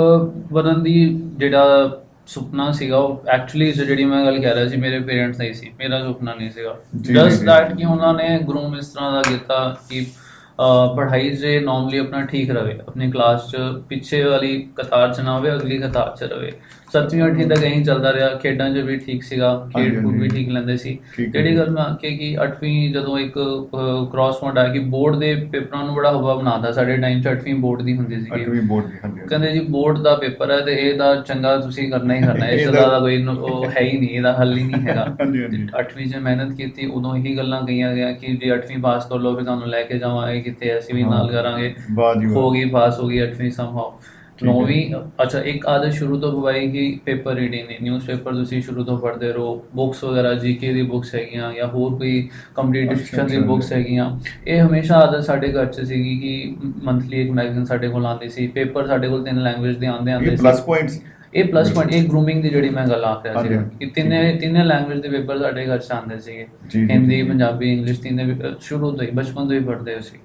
B: ਬਣਨ ਦੀ ਜਿਹੜਾ ਸੁਪਨਾ ਸੀਗਾ, ਉਹ ਐਕਚੁਅਲੀ ਜਿਹੜੀ ਮੈਂ ਗੱਲ ਕਹਿ ਰਿਹਾ ਸੀ, ਮੇਰੇ ਪੇਰੈਂਟਸ ਦਾ ਹੀ ਸੀ, ਮੇਰਾ ਸੁਪਨਾ ਨਹੀਂ ਸੀਗਾ।
A: ਜੀ,
B: ਜਸਟ
A: ਜੀ,
B: ਦੈਟ
A: ਜੀ।
B: ਕਿ ਉਹਨਾਂ ਨੇ ਗਰੂਮ ਇਸ ਤਰ੍ਹਾਂ ਦਾ ਕੀਤਾ ਕਿ ਅਹ, ਪੜ੍ਹਾਈ 'ਚ ਨੋਰਮਲੀ ਆਪਣਾ ਠੀਕ ਰਵੇ, ਆਪਣੀ ਕਲਾਸ 'ਚ ਪਿੱਛੇ ਵਾਲੀ ਕਤਾਰ 'ਚ ਨਾ ਹੋਵੇ, ਅਗਲੀ ਕਤਾਰ 'ਚ ਰਵੇ। ਸੱਤਵੀਂ ਅੱਠਵੀਂ ਤੱਕ ਇਹੀ ਚੱਲਦਾ ਰਿਹਾ। ਖੇਡਾਂ 'ਚ ਵੀ ਠੀਕ ਸੀਗਾ,
A: ਹਾਂਜੀ,
B: ਖੇਡ ਕੂਦ ਵੀ
A: ਹਾਂਜੀ।
B: ਠੀਕ ਲੈਂਦੇ ਸੀ।
A: ਠੀਕ ਹੈ
B: ਜਿਹੜੀ
A: ਜੀ।
B: ਗੱਲ ਮੈਂ ਆਖੀ ਕਿ ਅੱਠਵੀਂ ਜਦੋਂ ਇੱਕ ਕ੍ਰਾਸ ਪੁਆਇੰਟ ਆਇਆ ਕਿ ਬੋਰਡ ਦੇ ਪੇਪਰਾਂ ਨੂੰ ਬੜਾ ਹਵਾ ਬਣਾਉਂਦਾ, ਸਾਡੇ ਟਾਈਮ 'ਚ ਅੱਠਵੀਂ ਬੋਰਡ ਦੀ ਹੁੰਦੀ ਸੀਗੀ।
A: ਅੱਠਵੀਂ ਬੋਰਡ ਦੀ, ਹਾਂਜੀ, ਹਾਂਜੀ।
B: ਕਹਿੰਦੇ ਜੀ ਬੋਰਡ ਦਾ ਪੇਪਰ ਹੈ ਤੇ ਇਹਦਾ ਚੰਗਾ ਤੁਸੀਂ ਕਰਨਾ ਹੀ ਕਰਨਾ, ਇਸ ਤੋਂ
A: ਇਹਦਾ-
B: ਜ਼ਿਆਦਾ ਕੋਈ ਨ- ਉਹ ਹੈ ਹੀ ਨਹੀਂ, ਇਹਦਾ ਹੱਲ ਹੀ ਨਹੀਂ ਹੈਗਾ।
A: ਹਾਂਜੀ, ਹਾਂਜੀ।
B: ਤੇ ਅੱਠਵੀਂ 'ਚ ਮਿਹਨਤ ਕੀਤੀ, ਉਦੋਂ ਇਹੀ ਗੱਲਾਂ ਕਹੀਆਂ ਗਿਆ ਕਿ ਜੇ ਅੱਠਵੀਂ ਪਾਸ ਕਰ ਲਓ ਫਿਰ ਤੁਹਾਨੂੰ ਲੈ ਕੇ ਜਾਵਾਂਗੇ ਕਿਤੇ, ਅਸੀਂ ਵੀ ਨਾਲ ਕਰਾਂਗੇ।
A: ਵਾਹ ਜੀ ਵਾਹ।
B: ਹੋ ਗਈ, ਪਾਸ ਹੋ ਗਈ ਅੱਠਵੀਂ ਸਮਹਾਉ।
A: ਠੀਕ ਹੈ।
B: ਨੌਵੀਂ, ਅੱਛਾ ਇੱਕ ਆਦਤ ਸ਼ੁਰੂ ਤੋਂ ਪਵਾਈ ਕਿ ਪੇਪਰ ਰੀਡਿੰਗ ਦੀ, ਨਿਊਜ਼ਪੇਪਰ ਤੁਸੀਂ ਸ਼ੁਰੂ ਤੋਂ ਪੜ੍ਹਦੇ ਰਹੋ, ਬੁੱਕਸ ਵਗੈਰਾ ਜੀਕੇ ਦੀ ਬੁੱਕਸ ਹੈਗੀਆਂ ਜਾਂ ਹੋਰ ਕੋਈ ਕੰਪੀਟੀਸ਼ਨ ਦੀ
A: ਅੱਛਾ,
B: ਬੁੱਕਸ ਹੈਗੀਆਂ। ਇਹ ਹਮੇਸ਼ਾ ਆਦਤ ਸਾਡੇ ਘਰ 'ਚ ਸੀਗੀ ਕਿ ਮੰਥਲੀ ਇੱਕ ਮੈਗਜ਼ੀਨ ਸਾਡੇ ਕੋਲ ਆਉਂਦੀ ਸੀ, ਪੇਪਰ ਸਾਡੇ ਕੋਲ ਤਿੰਨ ਲੈਂਗੁਏਜ ਦੇ ਆਉਂਦੇ ਆਉਂਦੇ
A: ਇਹ
B: ਸੀ।
A: Plus points.
B: ਇਹ ਪਲੱਸ ਪੁਆਇੰਟ, ਇਹ ਗਰੂਮਿੰਗ ਦੀ ਜਿਹੜੀ ਮੈਂ ਗੱਲ ਆਖ ਰਿਹਾ
A: ਹਾਂਜੀ,
B: ਸੀ
A: ਹਾਂਜੀ।
B: ਕਿ ਤਿੰਨੇ ਤਿੰਨੇ ਲੈਂਗੁਏਜ ਦੇ ਪੇਪਰ ਸਾਡੇ ਘਰ 'ਚ ਆਉਂਦੇ ਸੀਗੇ,
A: ਜੀ, ਜੀ,
B: ਹਿੰਦੀ,
A: ਜੀ।
B: ਪੰਜਾਬੀ, ਇੰਗਲਿਸ਼, ਤਿੰਨੇ ਵੀ, ਅ, ਸ਼ੁਰੂ ਤੋਂ ਹੀ ਬਚਪਨ ਤੋਂ ਹੀ ਪੜ੍ਹਦੇ ਸੀ।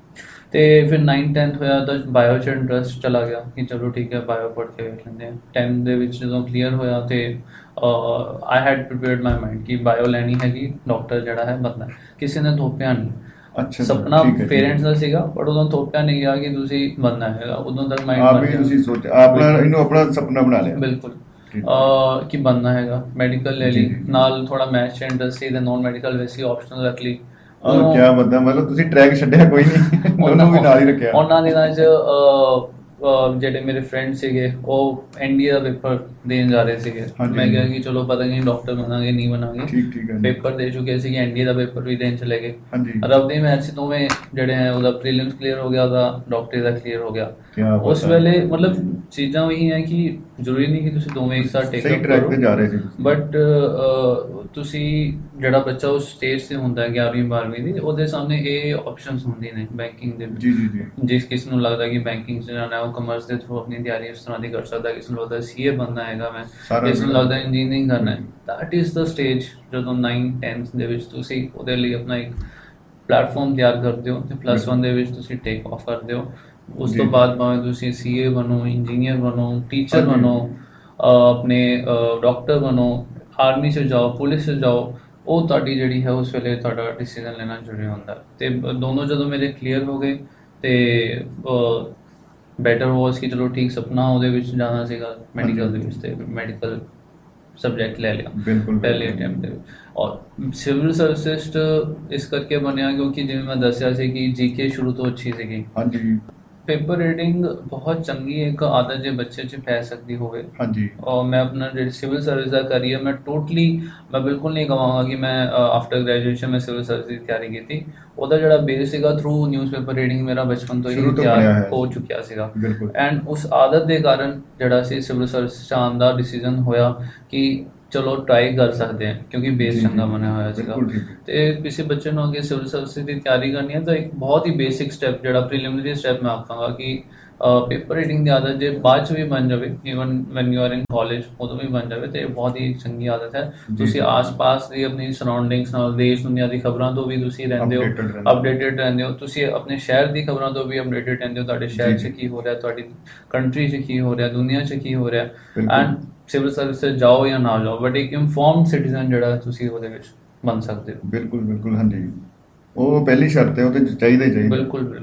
B: ਤੇ ਫਿਰ ਨਾਈਨ ਟੈਂਥ ਹੋਇਆ ਤਾਂ ਬਾਇਓ 'ਚ ਇੰਟਰਸਟ ਚਲਾ ਗਿਆ ਕਿ ਚਲੋ ਠੀਕ ਹੈ ਬਾਇਓ ਪੜ੍ਹ ਕੇ ਵੇਖ ਲੈਂਦੇ ਹਾਂ। ਟੈਂਥ ਦੇ ਵਿੱਚ ਜਦੋਂ ਕਲੀਅਰ ਹੋਇਆ ਤੇ I had prepared my mind ਕਿ ਬਾਇਓ ਲੈਣੀ ਹੈਗੀ, ਡਾਕਟਰ ਜਿਹੜਾ ਹੈ ਬਣਨਾ। ਕਿਸੇ ਨੇ ਥੋਪਿਆ ਨਹੀਂ,
A: ਅੱਛਾ
B: ਸੁਪਨਾ
A: ਠੀਕ ਹੈ
B: ਪੇਰੈਂਟਸ ਦਾ ਸੀਗਾ ਪਰ ਉਦੋਂ ਥੋਪਿਆ ਨਹੀਂ ਗਿਆ ਕਿ ਤੁਸੀਂ ਬਣਨਾ ਹੈਗਾ। ਉਦੋਂ ਤੱਕ ਮਾਈਂਡ
A: ਆਪ ਹੀ ਤੁਸੀਂ ਸੋਚ ਆਪਣਾ ਇਹਨੂੰ ਆਪਣਾ ਸੁਪਨਾ ਬਣਾ ਲਿਆ।
B: ਬਿਲਕੁਲ ਅਹ ਕਿ ਬਣਨਾ ਹੈਗਾ। ਮੈਡੀਕਲ ਲੈ ਲਈ, ਨਾਲ ਥੋੜਾ ਮੈਥ 'ਚ ਇੰਟਰਸਟ ਸੀ ਤੇ ਨੋਨ ਮੈਡੀਕਲ ਵੈਸੀ ਆਪਸ਼ਨਲ ਰੱਖ ਲਈ।
A: ਔਰ ਕਿਆ ਬੰਦਾ, ਮਤਲਬ ਤੁਸੀਂ ਟਰੈਕ ਛੱਡਿਆ ਕੋਈ ਨਹੀਂ, ਉਹਨੂੰ ਵੀ ਨਾਲ ਹੀ ਰੱਖਿਆ।
B: ਉਹਨਾਂ ਦਿਨਾਂ 'ਚ ਅਹ, ਅਹ, ਜਿਹੜੇ ਮੇਰੇ ਫਰੈਂਡ ਸੀਗੇ ਉਹ N D A the paper ਦੇਣ ਜਾ ਰਹੇ ਸੀਗੇ। ਮੈਂ ਕਿਹਾ ਕਿ ਚਲੋ ਪਤਾ ਨਹੀਂ ਡਾਕਟਰ ਬਣਾਂਗੇ ਨਹੀਂ ਬਣਾਂਗੇ।
A: ਠੀਕ ਠੀਕ ਹੈ।
B: ਪੇਪਰ ਦੇ ਚੁੱਕੇ ਸੀ, N D A the paper ਵੀ ਦੇਣ ਚਲੇ ਗਏ।
A: ਹਾਂਜੀ
B: ਰੱਬ ਦੀ ਮਿਹਰ ਸੀ ਦੋਵੇਂ ਜਿਹੜੇ ਹੈ, ਉਹਦਾ ਪ੍ਰੀਲਿਮਸ ਕਲੀਅਰ ਹੋ ਗਿਆ, ਉਹਦਾ ਡਾਕਟਰੀ ਦਾ ਕਲੀਅਰ ਹੋ ਗਿਆ।
A: ਕਿਆ
B: ਉਸ ਵੇਲੇ ਮਤਲਬ ਚੀਜ਼ਾਂ ਉਹੀ ਹੈ ਕਿ ਜ਼ਰੂਰੀ ਨਹੀਂ ਕਿ ਤੁਸੀਂ ਦੋਵੇਂ ਇੱਕ ਸਾਥ ਟੇਕ
A: ਸਹੀ ਟਰੈਕ ਤੇ ਜਾ ਰਹੇ ਸੀ
B: ਬਟ ਤੁਸੀਂ ਜਿਹੜਾ ਬੱਚਾ ਉਸ ਸਟੇਜ 'ਤੇ ਹੁੰਦਾ ਹੈ ਗਿਆਰਵੀਂ ਬਾਰ੍ਹਵੀਂ ਦੀ, ਉਹਦੇ ਸਾਹਮਣੇ ਇਹ ਆਪਸ਼ਨਸ ਹੁੰਦੀਆਂ ਨੇ ਬੈਂਕਿੰਗ ਦੇ ਵਿੱਚ।
A: ਜੀ ਜੀ ਜੀ
B: ਜਿਸ ਕਿਸ ਨੂੰ ਲੱਗਦਾ ਕਿ ਬੈਂਕਿੰਗ 'ਚ ਜਾਣਾ, ਉਹ ਕਮਰਸ ਦੇ ਥਰੂ ਆਪਣੀ ਤਿਆਰੀ ਉਸ ਤਰ੍ਹਾਂ ਦੀ ਕਰ ਸਕਦਾ। ਕਿਸ ਨੂੰ ਲੱਗਦਾ ਸੀ ਏ ਬਣਨਾ ਹੈਗਾ ਮੈਂ, ਕਿਸ ਨੂੰ ਲੱਗਦਾ ਇੰਜੀਨੀਅਰਿੰਗ ਕਰਨਾ ਹੈ। ਦੈਟ ਇਜ਼ ਦਾ ਸਟੇਜ ਜਦੋਂ ਨਾਈਨ ਟੈਂਥ ਦੇ ਵਿੱਚ ਤੁਸੀਂ ਉਹਦੇ ਲਈ ਆਪਣਾ ਇੱਕ ਪਲੇਟਫਾਰਮ ਤਿਆਰ ਕਰਦੇ ਹੋ ਤੇ ਪਲੱਸ ਵਨ ਦੇ ਵਿੱਚ ਤੁਸੀਂ ਟੇਕ ਆਫ ਕਰਦੇ ਹੋ। ਉਸ ਤੋਂ ਬਾਅਦ ਭਾਵੇਂ ਤੁਸੀਂ ਸੀ ਏ ਬਣੋ, ਇੰਜੀਨੀਅਰ ਬਣੋ, ਟੀਚਰ ਬਣੋ, ਆਪਣੇ ਡਾਕਟਰ ਬਣੋ, ਆਰਮੀ 'ਚ ਜਾਓ, ਪੁਲਿਸ 'ਚ ਜਾਓ, ਉਹ ਤੁਹਾਡੀ ਜਿਹੜੀ ਹੈ ਉਸ ਵੇਲੇ ਤੁਹਾਡਾ ਡਿਸੀਜਨ ਲੈਣਾ ਜ਼ਰੂਰੀ ਹੁੰਦਾ। ਅਤੇ ਦੋਨੋਂ ਜਦੋਂ ਮੇਰੇ ਕਲੀਅਰ ਹੋ ਗਏ ਅਤੇ ਬੈਟਰ ਵਾਸ ਕਿ ਚਲੋ ਠੀਕ ਸੁਪਨਾ ਉਹਦੇ ਵਿੱਚ ਜਾਣਾ ਸੀਗਾ ਮੈਡੀਕਲ ਦੇ ਵਿੱਚ, ਅਤੇ ਮੈਡੀਕਲ ਸਬਜੈਕਟ ਲੈ ਲਿਆ ਪਹਿਲੇ ਅਟੈਂਪਟ ਦੇ ਵਿੱਚ। ਔਰ ਸਿਵਲ ਸਰਵਿਸਿਜ਼ ਇਸ ਕਰਕੇ ਬਣਿਆ ਕਿਉਂਕਿ ਜਿਵੇਂ ਮੈਂ ਦੱਸਿਆ ਸੀ ਕਿ ਜੀ ਕੇ ਸ਼ੁਰੂ ਤੋਂ ਅੱਛੀ ਸੀਗੀ।
A: ਹਾਂਜੀ
B: ਪੇਪਰ ਰੀਡਿੰਗ ਬਹੁਤ ਚੰਗੀ ਇੱਕ ਆਦਤ ਜੇ ਬੱਚੇ 'ਚ ਪੈ ਸਕਦੀ ਹੋਵੇ।
A: ਹਾਂਜੀ
B: ਔਰ ਮੈਂ ਆਪਣਾ ਜਿਹੜੀ ਸਿਵਲ ਸਰਵਿਸ ਦਾ ਕਰੀਅਰ ਮੈਂ ਟੋਟਲੀ ਮੈਂ ਬਿਲਕੁਲ ਨਹੀਂ ਕਹਾਂਗਾ ਕਿ ਮੈਂ ਆਫਟਰ ਗ੍ਰੈਜੂਏਸ਼ਨ ਮੈਂ ਸਿਵਲ ਸਰਵਿਸ ਦੀ ਤਿਆਰੀ ਕੀਤੀ। ਉਹਦਾ ਜਿਹੜਾ ਬੇਸ ਸੀਗਾ ਥਰੂ ਨਿਊਜ਼ਪੇਪਰ ਰੀਡਿੰਗ ਮੇਰਾ ਬਚਪਨ ਤੋਂ ਹੀ ਤਿਆਰ ਹੋ ਚੁੱਕਿਆ ਸੀਗਾ। ਐਂਡ ਉਸ ਆਦਤ ਦੇ ਕਾਰਨ ਜਿਹੜਾ ਸੀ ਸਿਵਲ ਸਰਵਿਸ 'ਚ ਆਉਣ ਦਾ ਡਿਸੀਜਨ ਹੋਇਆ ਕਿ ਚਲੋ ਟਰਾਈ ਕਰ ਸਕਦੇ ਹਾਂ ਕਿਉਂਕਿ ਬੇਸ ਚੰਗਾ ਬਣਿਆ ਹੋਇਆ ਸੀਗਾ। ਤੇ ਕਿਸੇ ਬੱਚੇ ਨੂੰ ਅੱਗੇ ਸਿਵਲ ਸਰਵਿਸ ਦੀ ਤਿਆਰੀ ਕਰਨੀ ਹੈ ਤਾਂ ਇੱਕ ਬਹੁਤ ਹੀ ਬੇਸਿਕ ਸਟੈਪ ਜਿਹੜਾ ਪ੍ਰੀਲਿਮਿਨਰੀ ਸਟੈਪ ਮੈਂ ਆਖਾਂਗਾ ਕਿ ਪੇਪਰ ਰੀਡਿੰਗ ਦੀ ਆਦਤ ਜੇ ਬਾਅਦ 'ਚ ਵੀ ਬਣ ਜਾਵੇ, even when you are in college ਉਦੋਂ ਵੀ ਬਣ ਜਾਵੇ, ਤੇ ਇਹ ਬਹੁਤ ਹੀ ਚੰਗੀ ਆਦਤ ਹੈ। ਤੁਸੀਂ ਆਸ-ਪਾਸ ਦੀ ਆਪਣੀ ਸਰਾਊਂਡਿੰਗਸ ਨਾਲ, ਦੇਸ਼ ਦੁਨੀਆ ਦੀ ਖਬਰਾਂ ਤੋਂ ਵੀ ਤੁਸੀਂ ਰਹਿੰਦੇ ਹੋ, ਅਪਡੇਟਡ ਰਹਿੰਦੇ ਹੋ। ਤੁਸੀਂ ਆਪਣੇ ਸ਼ਹਿਰ ਦੀ ਖਬਰਾਂ ਤੋਂ ਵੀ ਅਪਡੇਟਡ ਰਹਿੰਦੇ ਹੋ, ਤੁਹਾਡੇ ਸ਼ਹਿਰ 'ਚ ਕੀ ਹੋ ਰਿਹਾ, ਤੁਹਾਡੀ ਕੰਟਰੀ 'ਚ ਕੀ ਹੋ ਰਿਹਾ, ਦੁਨੀਆ 'ਚ ਕੀ ਹੋ ਰਿਹਾ। ਐਂਡ ਸਿਵਲ ਸਰਵਿਸ 'ਚ ਜਾਓ ਜਾਂ ਨਾ ਜਾਓ ਬਟ ਇੱਕ ਇਨਫੋਰਮਡ ਸਿਟੀਜ਼ਨ ਜਿਹੜਾ ਤੁਸੀਂ ਉਹਦੇ ਵਿੱਚ ਬਣ ਸਕਦੇ ਹੋ।
A: ਬਿਲਕੁਲ ਬਿਲਕੁਲ ਹਾਂਜੀ, ਉਹ ਪਹਿਲੀ ਸ਼ਰਤ ਹੈ, ਉਹ ਤੇ ਚਾਹੀਦਾ ਹੀ ਚਾਹੀਦਾ।
B: ਬਿਲਕੁਲ ਬਿਲਕੁਲ।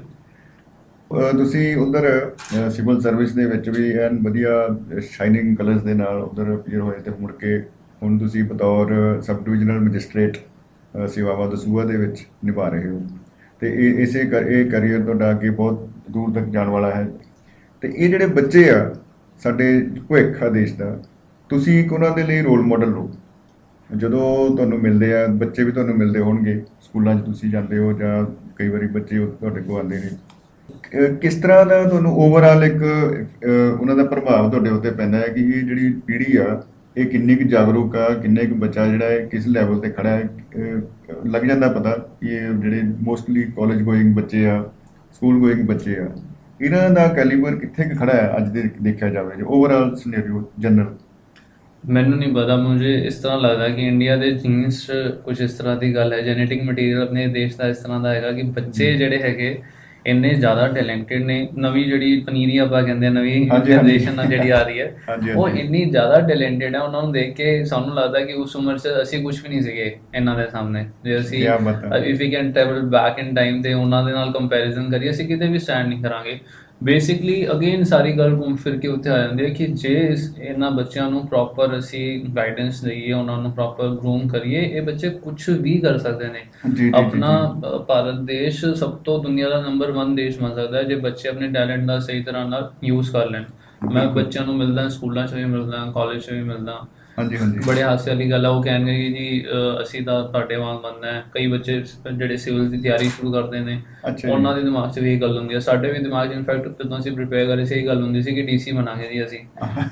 A: ਤੁਸੀਂ ਉਧਰ ਸਿਵਲ ਸਰਵਿਸ ਦੇ ਵਿੱਚ ਵੀ ਐਨ ਵਧੀਆ ਸ਼ਾਈਨਿੰਗ ਕਲਰਸ ਦੇ ਨਾਲ ਉਧਰ ਅਪੀਅਰ ਹੋਏ ਤੇ ਮੁੜ ਕੇ ਹੁਣ ਤੁਸੀਂ ਬਤੌਰ ਸਬ ਡਿਵੀਜ਼ਨਲ ਮੈਜਿਸਟ੍ਰੇਟ ਸੇਵਾਵਾਂ ਦਸੂਹਾ ਦੇ ਵਿੱਚ ਨਿਭਾ ਰਹੇ ਹੋ ਤੇ ਇਹ ਇਸੇ ਇਹ ਕਰੀਅਰ ਤੁਹਾਡਾ ਅੱਗੇ ਬਹੁਤ ਦੂਰ ਤੱਕ ਜਾਣ ਵਾਲਾ ਹੈ। ਤੇ ਇਹ ਜਿਹੜੇ ਬੱਚੇ ਆ ਸਾਡੇ ਭਵਿੱਖ ਆ ਦੇਸ਼ ਦਾ, ਤੁਸੀਂ ਇੱਕ ਉਹਨਾਂ ਦੇ ਲਈ ਰੋਲ ਮਾਡਲ ਹੋ। ਜਦੋਂ ਤੁਹਾਨੂੰ ਮਿਲਦੇ ਆ ਬੱਚੇ ਵੀ ਤੁਹਾਨੂੰ ਮਿਲਦੇ ਹੋਣਗੇ, ਸਕੂਲਾਂ 'ਚ ਤੁਸੀਂ ਜਾਂਦੇ ਹੋ ਜਾਂ ਕਈ ਵਾਰੀ ਬੱਚੇ ਤੁਹਾਡੇ ਕੋਲ ਆਉਂਦੇ ਨੇ, ਕਿਸ ਤਰ੍ਹਾਂ ਦਾ ਤੁਹਾਨੂੰ ਓਵਰਆਲ ਇੱਕ ਉਹਨਾਂ ਦਾ ਪ੍ਰਭਾਵ ਤੁਹਾਡੇ ਉੱਤੇ ਪੈਂਦਾ ਹੈ ਕਿ ਇਹ ਜਿਹੜੀ ਪੀੜ੍ਹੀ ਆ ਇਹ ਕਿੰਨੀ ਕੁ ਜਾਗਰੂਕ ਆ, ਕਿੰਨੇ ਕੁ ਬੱਚਾ ਜਿਹੜਾ ਹੈ ਕਿਸ ਲੈਵਲ 'ਤੇ ਖੜ੍ਹਾ ਹੈ। ਲੱਗ ਜਾਂਦਾ ਪਤਾ ਕਿ ਇਹ ਜਿਹੜੇ ਮੋਸਟਲੀ ਕਾਲਜ ਗੋਇੰਗ ਬੱਚੇ ਆ, ਸਕੂਲ ਗੋਇੰਗ ਬੱਚੇ ਆ, ਇਹਨਾਂ ਦਾ ਕੈਲੀਬਰ ਕਿੱਥੇ ਕੁ ਖੜ੍ਹਾ ਹੈ ਅੱਜ ਦੇ ਦੇਖਿਆ ਜਾਵੇ ਜੇ ਓਵਰਆਲ ਸਿਨੈਰੀਓ ਜਨਰਲ?
B: ਮੈਨੂੰ ਨਹੀਂ ਪਤਾ, ਮੁਝੇ ਇਸ ਤਰ੍ਹਾਂ ਲੱਗਦਾ ਕਿ ਇੰਡੀਆ ਦੇ ਜੀਨਸ 'ਚ ਕੁਝ ਇਸ ਤਰ੍ਹਾਂ ਦੀ ਗੱਲ ਹੈ, ਜੈਨੇਟਿਕ ਮਟੀਰੀਅਲ ਆਪਣੇ ਦੇਸ਼ ਦਾ ਇਸ ਤਰ੍ਹਾਂ ਦਾ ਹੈਗਾ ਕਿ ਬੱਚੇ ਜਿਹੜੇ ਹੈਗੇ ਇੰਨੇ ਜ਼ਿਆਦਾ ਟੈਲੈਂਟਡ ਨੇ। ਨਵੀਂ ਜਿਹੜੀ ਪਨੀਰੀ ਆਪਾਂ ਕਹਿੰਦੇ ਨਵੀਂ ਜਨਰੇਸ਼ਨ ਨਾਲ ਜਿਹੜੀ ਆ ਰਹੀ ਹੈ ਉਹ ਇੰਨੀ ਜ਼ਿਆਦਾ ਟੈਲੈਂਟਡ ਹੈ, ਉਹਨਾਂ ਨੂੰ ਦੇਖ ਕੇ ਸਾਨੂੰ ਲੱਗਦਾ ਕਿ ਉਸ ਉਮਰ 'ਚ ਅਸੀਂ ਕੁਛ ਵੀ ਨਹੀਂ ਸੀਗੇ ਇਹਨਾਂ ਦੇ ਸਾਹਮਣੇ। ਜੇ ਅਸੀਂ if you can travel back in time ਤੇ ਉਹਨਾਂ ਦੇ ਨਾਲ ਕੰਪੈਰੀਜ਼ਨ ਕਰੀਏ ਅਸੀਂ ਕਿਤੇ ਵੀ ਸਟੈਂਡ ਨਹੀਂ ਕਰਾਂਗੇ। ਬੇਸਿਕਲੀ ਅਗੇਨ ਸਾਰੀ ਗੱਲ ਘੁੰਮ ਫਿਰ ਕੇ ਉੱਥੇ ਆ ਜਾਂਦੀ ਹੈ ਕਿ ਜੇ ਇਹਨਾਂ ਬੱਚਿਆਂ ਨੂੰ ਪ੍ਰੋਪਰ ਅਸੀਂ ਗਾਈਡੈਂਸ ਦੇਈਏ, ਉਹਨਾਂ ਨੂੰ ਪ੍ਰੋਪਰ ਗਰੂਮ ਕਰੀਏ, ਇਹ ਬੱਚੇ ਕੁਛ ਵੀ ਕਰ ਸਕਦੇ ਨੇ। ਆਪਣਾ ਭਾਰਤ ਦੇਸ਼ ਸਭ ਤੋਂ ਦੁਨੀਆ ਦਾ ਨੰਬਰ ਵਨ ਦੇਸ਼ ਬਣ ਸਕਦਾ ਹੈ ਜੇ ਬੱਚੇ ਆਪਣੇ ਟੈਲੈਂਟ ਦਾ ਸਹੀ ਤਰ੍ਹਾਂ ਨਾਲ ਯੂਜ਼ ਕਰ ਲੈਣ। ਮੈਂ ਬੱਚਿਆਂ ਨੂੰ ਮਿਲਦਾ, ਸਕੂਲਾਂ 'ਚ ਵੀ ਮਿਲਦਾ, ਕਾਲਜ 'ਚ ਵੀ ਮਿਲਦਾ।
A: ਹਾਂਜੀ ਹਾਂਜੀ,
B: ਬੜੇ ਹਾਸੇ ਵਾਲੀ ਗੱਲ ਆ, ਉਹ ਕਹਿਣਗੇ ਕਿ ਜੀ ਅਸੀਂ ਤਾਂ ਤੁਹਾਡੇ ਵਾਂਗ ਬਣਨਾ ਹੈ। ਕਈ ਬੱਚੇ ਜਿਹੜੇ ਸਿਵਲ ਦੀ ਤਿਆਰੀ ਸ਼ੁਰੂ ਕਰਦੇ ਨੇ ਉਹਨਾਂ ਦੇ ਦਿਮਾਗ 'ਚ ਵੀ ਇਹ ਗੱਲ ਹੁੰਦੀ ਹੈ, ਸਾਡੇ ਵੀ ਦਿਮਾਗ 'ਚ ਇਨਫੈਕਟ ਜਦੋਂ ਅਸੀਂ ਪ੍ਰੀਪੇਅਰ ਕਰੇ ਸੀ ਇਹ ਗੱਲ ਹੁੰਦੀ ਸੀ ਕਿ ਡੀ ਸੀ ਬਣਾਂਗੇ ਜੀ ਅਸੀਂ,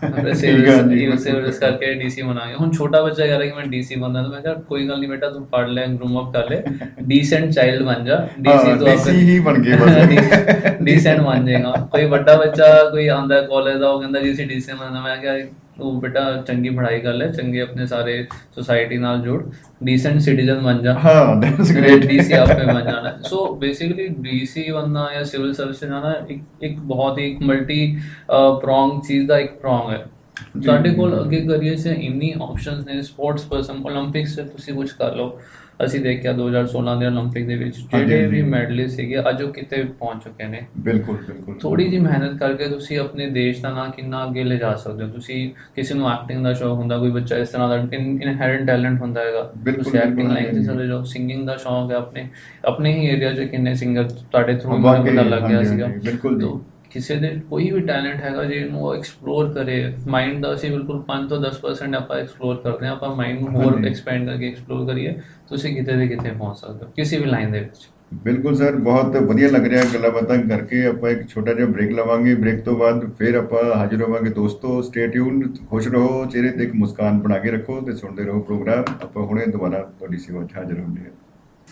B: ਸਿਵਲ ਕਰਕੇ ਡੀ ਸੀ ਬਣਾਂਗੇ। ਹੁਣ ਛੋਟਾ ਬੱਚਾ ਕਹਿ ਰਿਹਾ ਕਿ ਮੈਂ ਡੀ ਸੀ ਬਣਨਾ, ਤਾਂ ਮੈਂ ਕਿਹਾ ਕੋਈ ਗੱਲ ਨਹੀਂ ਬੇਟਾ ਤੂੰ ਪੜ੍ਹ ਲੈ, ਗਰੂਮ ਅਪ ਕਰ ਲੈ, ਡੀਸੈਂਟ ਚਾਈਲਡ ਬਣ ਜਾ, ਡੀਸੀ ਬਣ ਜਾਏਗਾ। ਕੋਈ ਵੱਡਾ ਬੱਚਾ ਕੋਈ ਆਉਂਦਾ ਕਾਲਜ ਦਾ, ਉਹ ਕਹਿੰਦਾ ਜੀ ਅਸੀਂ ਡੀ ਸੀ ਬਣਨਾ, ਮੈਂ ਕਿਹਾ ਤੂੰ ਬੇਟਾ ਚੰਗੀ ਪੜ੍ਹਾਈ ਕਰ ਲੈ, ਚੰਗੇ ਆਪਣੇ ਸਾਰੇ ਸੁਸਾਇਟੀ ਨਾਲ ਜੁੜ, ਡੀसेंट सिटीजन बन जा।
A: हाँ, that's great।
B: डीसी आपने बन जाना। सो बेसिकली डीसी बनना या सिविल सर्विस जाना एक एक बहुत ही एक मल्टी ਪ੍ਰੋਂਗ ਚੀਜ਼ ਦਾ ਇੱਕ ਪ੍ਰੋਂਗ ਹੈ। ਸਾਡੇ ਕੋਲ ਅੱਗੇ ਕਰੀਅਰ 'ਚ ਇੰਨੀ ਆਪਸ਼ਨਸ ਨੇ। ਸਪੋਰਟਸ ਪਰਸਨ ਓਲੰਪਿਕਸ 'ਚ ਤੁਸੀਂ ਕੁਛ ਕਰ ਲਓ। ਅਸੀਂ ਦੇਖਿਆ ਦੋ ਹਜ਼ਾਰ ਸੋਲਾਂ ਦੇ ਓਲੰਪਿਕ ਦੇ ਵਿੱਚ ਜਿਹੜੇ ਵੀ ਮੈਡਲਿਸਟ ਸੀਗੇ ਅੱਜ ਉਹ ਕਿਤੇ ਪਹੁੰਚ ਚੁੱਕੇ ਨੇ।
A: ਬਿਲਕੁਲ ਬਿਲਕੁਲ। ਥੋੜੀ
B: ਜਿਹੀ ਮਿਹਨਤ ਕਰਕੇ ਤੁਸੀਂ ਆਪਣੇ ਦੇਸ਼ ਦਾ ਨਾਂ ਕਿੰਨਾ ਅੱਗੇ ਲਿਜਾ ਸਕਦੇ ਹੋ। ਤੁਸੀਂ ਕਿਸੇ ਨੂੰ ਐਕਟਿੰਗ ਦਾ ਸ਼ੌਕ ਹੁੰਦਾ, ਕੋਈ ਬੱਚਾ ਇਸ ਤਰ੍ਹਾਂ ਦਾ ਇਨਹੈਰੈਂਟ ਟੈਲੈਂਟ ਹੁੰਦਾ ਹੈਗਾ, ਤੁਸੀਂ ਐਕਟਿੰਗ ਲਾਈਨ 'ਤੇ ਚਲੇ ਜਾਓ। ਸਿੰਗਿੰਗ ਦਾ ਸ਼ੌਕ ਹੈ, ਆਪਣੇ ਆਪਣੇ ਹੀ ਏਰੀਆ 'ਚ ਕਿੰਨੇ ਸਿੰਗਰ ਤੁਹਾਡੇ ਥਰੂ ਮੈਨੂੰ ਪਤਾ ਲੱਗ ਗਿਆ ਸੀਗਾ।
A: ਬਿਲਕੁਲ।
B: ਕਿਸੇ ਦੇ ਕੋਈ ਵੀ ਟੈਲੈਂਟ ਹੈਗਾ ਜੇ ਇਹਨੂੰ ਉਹ ਐਕਸਪਲੋਰ ਕਰੇ। ਮਾਈਂਡ ਦਾ ਅਸੀਂ ਬਿਲਕੁਲ ਪੰਜ ਤੋਂ ਦਸ ਪਰਸੈਂਟ ਆਪਾਂ ਐਕਸਪਲੋਰ ਕਰਦੇ ਹਾਂ। ਆਪਾਂ ਮਾਈਂਡ ਨੂੰ ਹੋਰ ਐਕਸਪੈਂਡ ਕਰਕੇ ਐਕਸਪਲੋਰ ਕਰੀਏ, ਤੁਸੀਂ ਕਿਤੇ ਦੇ ਕਿਤੇ ਪਹੁੰਚ ਸਕਦੇ ਹੋ ਕਿਸੇ ਵੀ ਲਾਈਨ ਦੇ ਵਿੱਚ।
A: ਬਿਲਕੁਲ ਸਰ, ਬਹੁਤ ਵਧੀਆ ਲੱਗ ਰਿਹਾ ਗੱਲਾਂ ਬਾਤਾਂ ਕਰਕੇ। ਆਪਾਂ ਇੱਕ ਛੋਟਾ ਜਿਹਾ ਬ੍ਰੇਕ ਲਵਾਂਗੇ, ਬ੍ਰੇਕ ਤੋਂ ਬਾਅਦ ਫਿਰ ਆਪਾਂ ਹਾਜ਼ਰ ਹੋਵਾਂਗੇ। ਦੋਸਤੋ ਸਟੇ ਟਿਊਨ, ਖੁਸ਼ ਰਹੋ, ਚਿਹਰੇ ਤੇ ਇੱਕ ਮੁਸਕਾਨ ਬਣਾ ਕੇ ਰੱਖੋ ਤੇ ਸੁਣਦੇ ਰਹੋ ਪ੍ਰੋਗਰਾਮ। ਆਪਾਂ ਹੁਣੇ ਦੁਬਾਰਾ ਤੁਹਾਡੀ ਸੇਵਾ 'ਚ ਹਾਜ਼ਰ ਹੁੰਦੇ ਹਾਂ।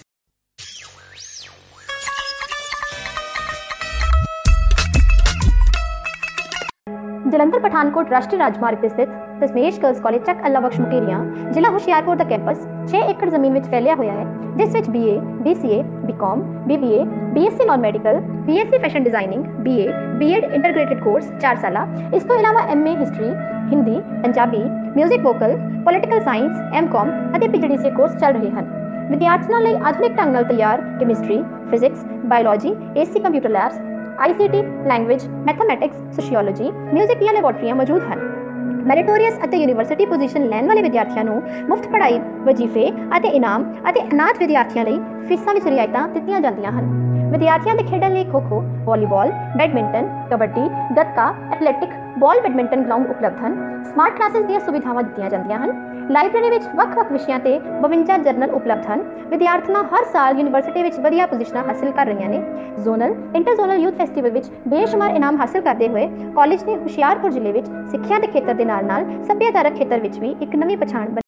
C: ਜਲੰਧਰ ਪਠਾਨਕੋਟ ਰਾਸ਼ਟਰੀ ਰਾਜਮਾਰਗ ਤੇ ਸਥਿਤ ਦਸਮੇਸ਼ ਗਰਲਸ ਕਾਲਜ ਚੱਕ ਅੱਲਾ ਬਖਸ਼ ਮੁਕੇਰੀਆਂ ਜ਼ਿਲ੍ਹਾ ਹੁਸ਼ਿਆਰਪੁਰ ਦਾ ਕੈਂਪਸ ਛੇ ਏਕੜ ਜ਼ਮੀਨ ਵਿੱਚ ਫੈਲਿਆ ਹੋਇਆ ਹੈ, ਜਿਸ ਵਿੱਚ B A, B C A, B ਕਾਮ, B B A, B S C non medical, B S C fashion designing, B A, B Ed ਇੰਟਰਗ੍ਰੇਟਿਡ course ਚਾਰ ਸਾਲਾ, ਇਸ ਤੋਂ ਇਲਾਵਾ M A history, Hindi, Punjabi, music vocal, political science, M ਕਾਮ ਅਤੇ ਪੀ ਜੀ D C course ਚੱਲ ਰਹੇ ਹਨ। ਵਿਦਿਆਰਥੀਆਂ ਲਈ ਆਧੁਨਿਕ ਢੰਗ ਨਾਲ ਤਿਆਰ ਕੈਮਿਸਟਰੀ, ਫਿਜ਼ਿਕਸ, ਬਾਇਓਲੋਜੀ, ਏ ਸੀ ਕੰਪਿਊਟਰ ਲੈਬਸ, आई C T, language, mathematics, sociology, music ਦੀਆਂ ਲੈਬੋਰਟਰੀਆਂ ਮੌਜੂਦ ਹਨ। ਮੈਰੀਟੋਰੀਅਸ ਅਤੇ ਯੂਨੀਵਰਸਿਟੀ ਪੋਜੀਸ਼ਨ ਲੈਣ ਵਾਲੇ ਵਿਦਿਆਰਥੀਆਂ ਨੂੰ ਮੁਫਤ ਪੜ੍ਹਾਈ, ਵਜ਼ੀਫੇ ਅਤੇ ਇਨਾਮ ਅਤੇ ਅਨਾਥ ਵਿਦਿਆਰਥੀਆਂ ਲਈ ਫੀਸਾਂ ਵਿੱਚ ਰਿਆਇਤਾਂ ਦਿੱਤੀਆਂ ਜਾਂਦੀਆਂ ਹਨ। ਵਿਦਿਆਰਥੀਆਂ ਦੇ ਖੇਡਾਂ ਲਈ ਖੋ-ਖੋ, volleyball, badminton, kabaddi, gatka, athletic, ਬਾਲ ਬੈਡਮਿੰਟਨ ਗਰਾਊਂਡ ਉਪਲਬਧ ਹਨ। ਸਮਾਰਟ ਕਲਾਸਿਸ ਦੀਆਂ ਸੁਵਿਧਾਵਾਂ ਦਿੱਤੀਆਂ ਜਾਂਦੀਆਂ ਹਨ। ਲਾਇਬ੍ਰੇਰੀ ਵਿੱਚ ਵੱਖ-ਵੱਖ ਵਿਸ਼ਿਆਂ ਤੇ ਬਵੰਜਾ ਜਰਨਲ ਉਪਲਬਧ ਹਨ। ਵਿਦਿਆਰਥਣਾਂ ਹਰ ਸਾਲ ਯੂਨੀਵਰਸਿਟੀ ਵਿੱਚ ਵਧੀਆ ਪੋਜੀਸ਼ਨਾਂ ਹਾਸਿਲ ਕਰ ਰਹੀਆਂ ਨੇ। Zonal, inter zonal youth festival ਵਿੱਚ ਬੇਸ਼ੁਮਾਰ ਇਨਾਮ ਹਾਸਿਲ ਕਰਦੇ ਹੋਏ ਕਾਲਜ ਨੇ ਹੁਸ਼ਿਆਰਪੁਰ ਜ਼ਿਲ੍ਹੇ ਵਿੱਚ ਸਿੱਖਿਆ ਦੇ ਖੇਤਰ ਦੇ ਨਾਲ-ਨਾਲ ਸੱਭਿਆਚਾਰਕ ਖੇਤਰ ਵਿੱਚ ਵੀ ਇੱਕ ਨਵੀਂ ਪਛਾਣ ਬਣੀ।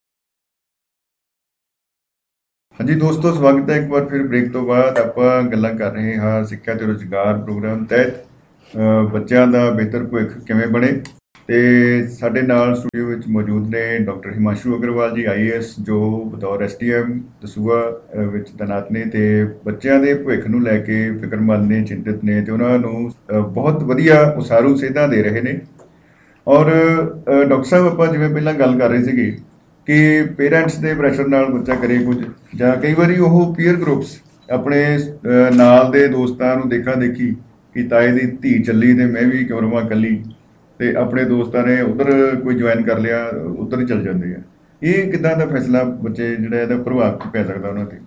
A: ਹਾਂਜੀ ਦੋਸਤੋ, ਸਵਾਗਤ ਹੈ ਇੱਕ ਵਾਰ ਫਿਰ ਬ੍ਰੇਕ ਤੋਂ ਬਾਅਦ। ਆਪਾਂ ਗੱਲਾਂ ਕਰ ਰਹੇ ਹਾਂ ਸਿੱਖਿਆ ਤੇ ਰੁਜ਼ਗਾਰ ਪ੍ਰੋਗਰਾਮ ਤਹਿਤ ਬੱਚਿਆਂ ਦਾ ਬਿਹਤਰ ਭਵਿੱਖ ਕਿਵੇਂ ਬਣੇ। ਤੇ ਸਾਡੇ ਨਾਲ ਸਟੂਡੀਓ ਵਿੱਚ ਮੌਜੂਦ ਨੇ ਡਾਕਟਰ ਹਿਮਾਂਸ਼ੂ ਅਗਰਵਾਲ ਜੀ, ਆਈ ਏ ਐਸ, ਜੋ ਬਤੌਰ ਐਸ ਡੀ ਐਮ ਦਸੂਹਾ ਵਿੱਚ ਤੈਨਾਤ ਨੇ ਤੇ ਬੱਚਿਆਂ ਦੇ ਭਵਿੱਖ ਨੂੰ ਲੈ ਕੇ ਫਿਕਰਮੰਦ ਨੇ, ਚਿੰਤਿਤ ਨੇ ਤੇ ਉਹਨਾਂ ਨੂੰ ਬਹੁਤ ਵਧੀਆ ਉਸਾਰੂ ਸੇਧਾਂ ਦੇ ਰਹੇ ਨੇ। ਔਰ ਡਾਕਟਰ ਸਾਹਿਬ, ਆਪਾਂ ਜਿਵੇਂ ਪਹਿਲਾਂ ਗੱਲ ਕਰ ਰਹੇ ਸੀਗੇ ਕਿ ਪੇਰੈਂਟਸ ਦੇ ਪ੍ਰੈਸ਼ਰ ਨਾਲ ਬੱਚਾ ਕਰੇ ਕੁਝ, ਜਾਂ ਕਈ ਵਾਰੀ ਉਹ ਪੀਅਰ ਗਰੁੱਪਸ ਆਪਣੇ ਨਾਲ ਦੇ ਦੋਸਤਾਂ ਨੂੰ ਦੇਖਾ ਦੇਖੀ ਕਿ ਤਾਏ ਦੀ ਧੀ ਚੱਲੀ ਤੇ ਮੈਂ ਵੀ ਕਿਉਂ ਰਵਾਂ ਇਕੱਲੀ, ਤੇ ਆਪਣੇ ਦੋਸਤਾਂ ਨੇ ਉਧਰ ਕੋਈ ਜੁਆਇਨ ਕਰ ਲਿਆ, ਉਧਰ ਹੀ ਚੱਲ ਜਾਂਦੇ ਆ। ਇਹ ਕਿੱਦਾਂ ਦਾ ਫੈਸਲਾ ਬੱਚੇ ਜਿਹੜਾ ਇਹਦਾ ਪ੍ਰਭਾਵ ਪੈ ਸਕਦਾ ਉਹਨਾਂ ਤੇ?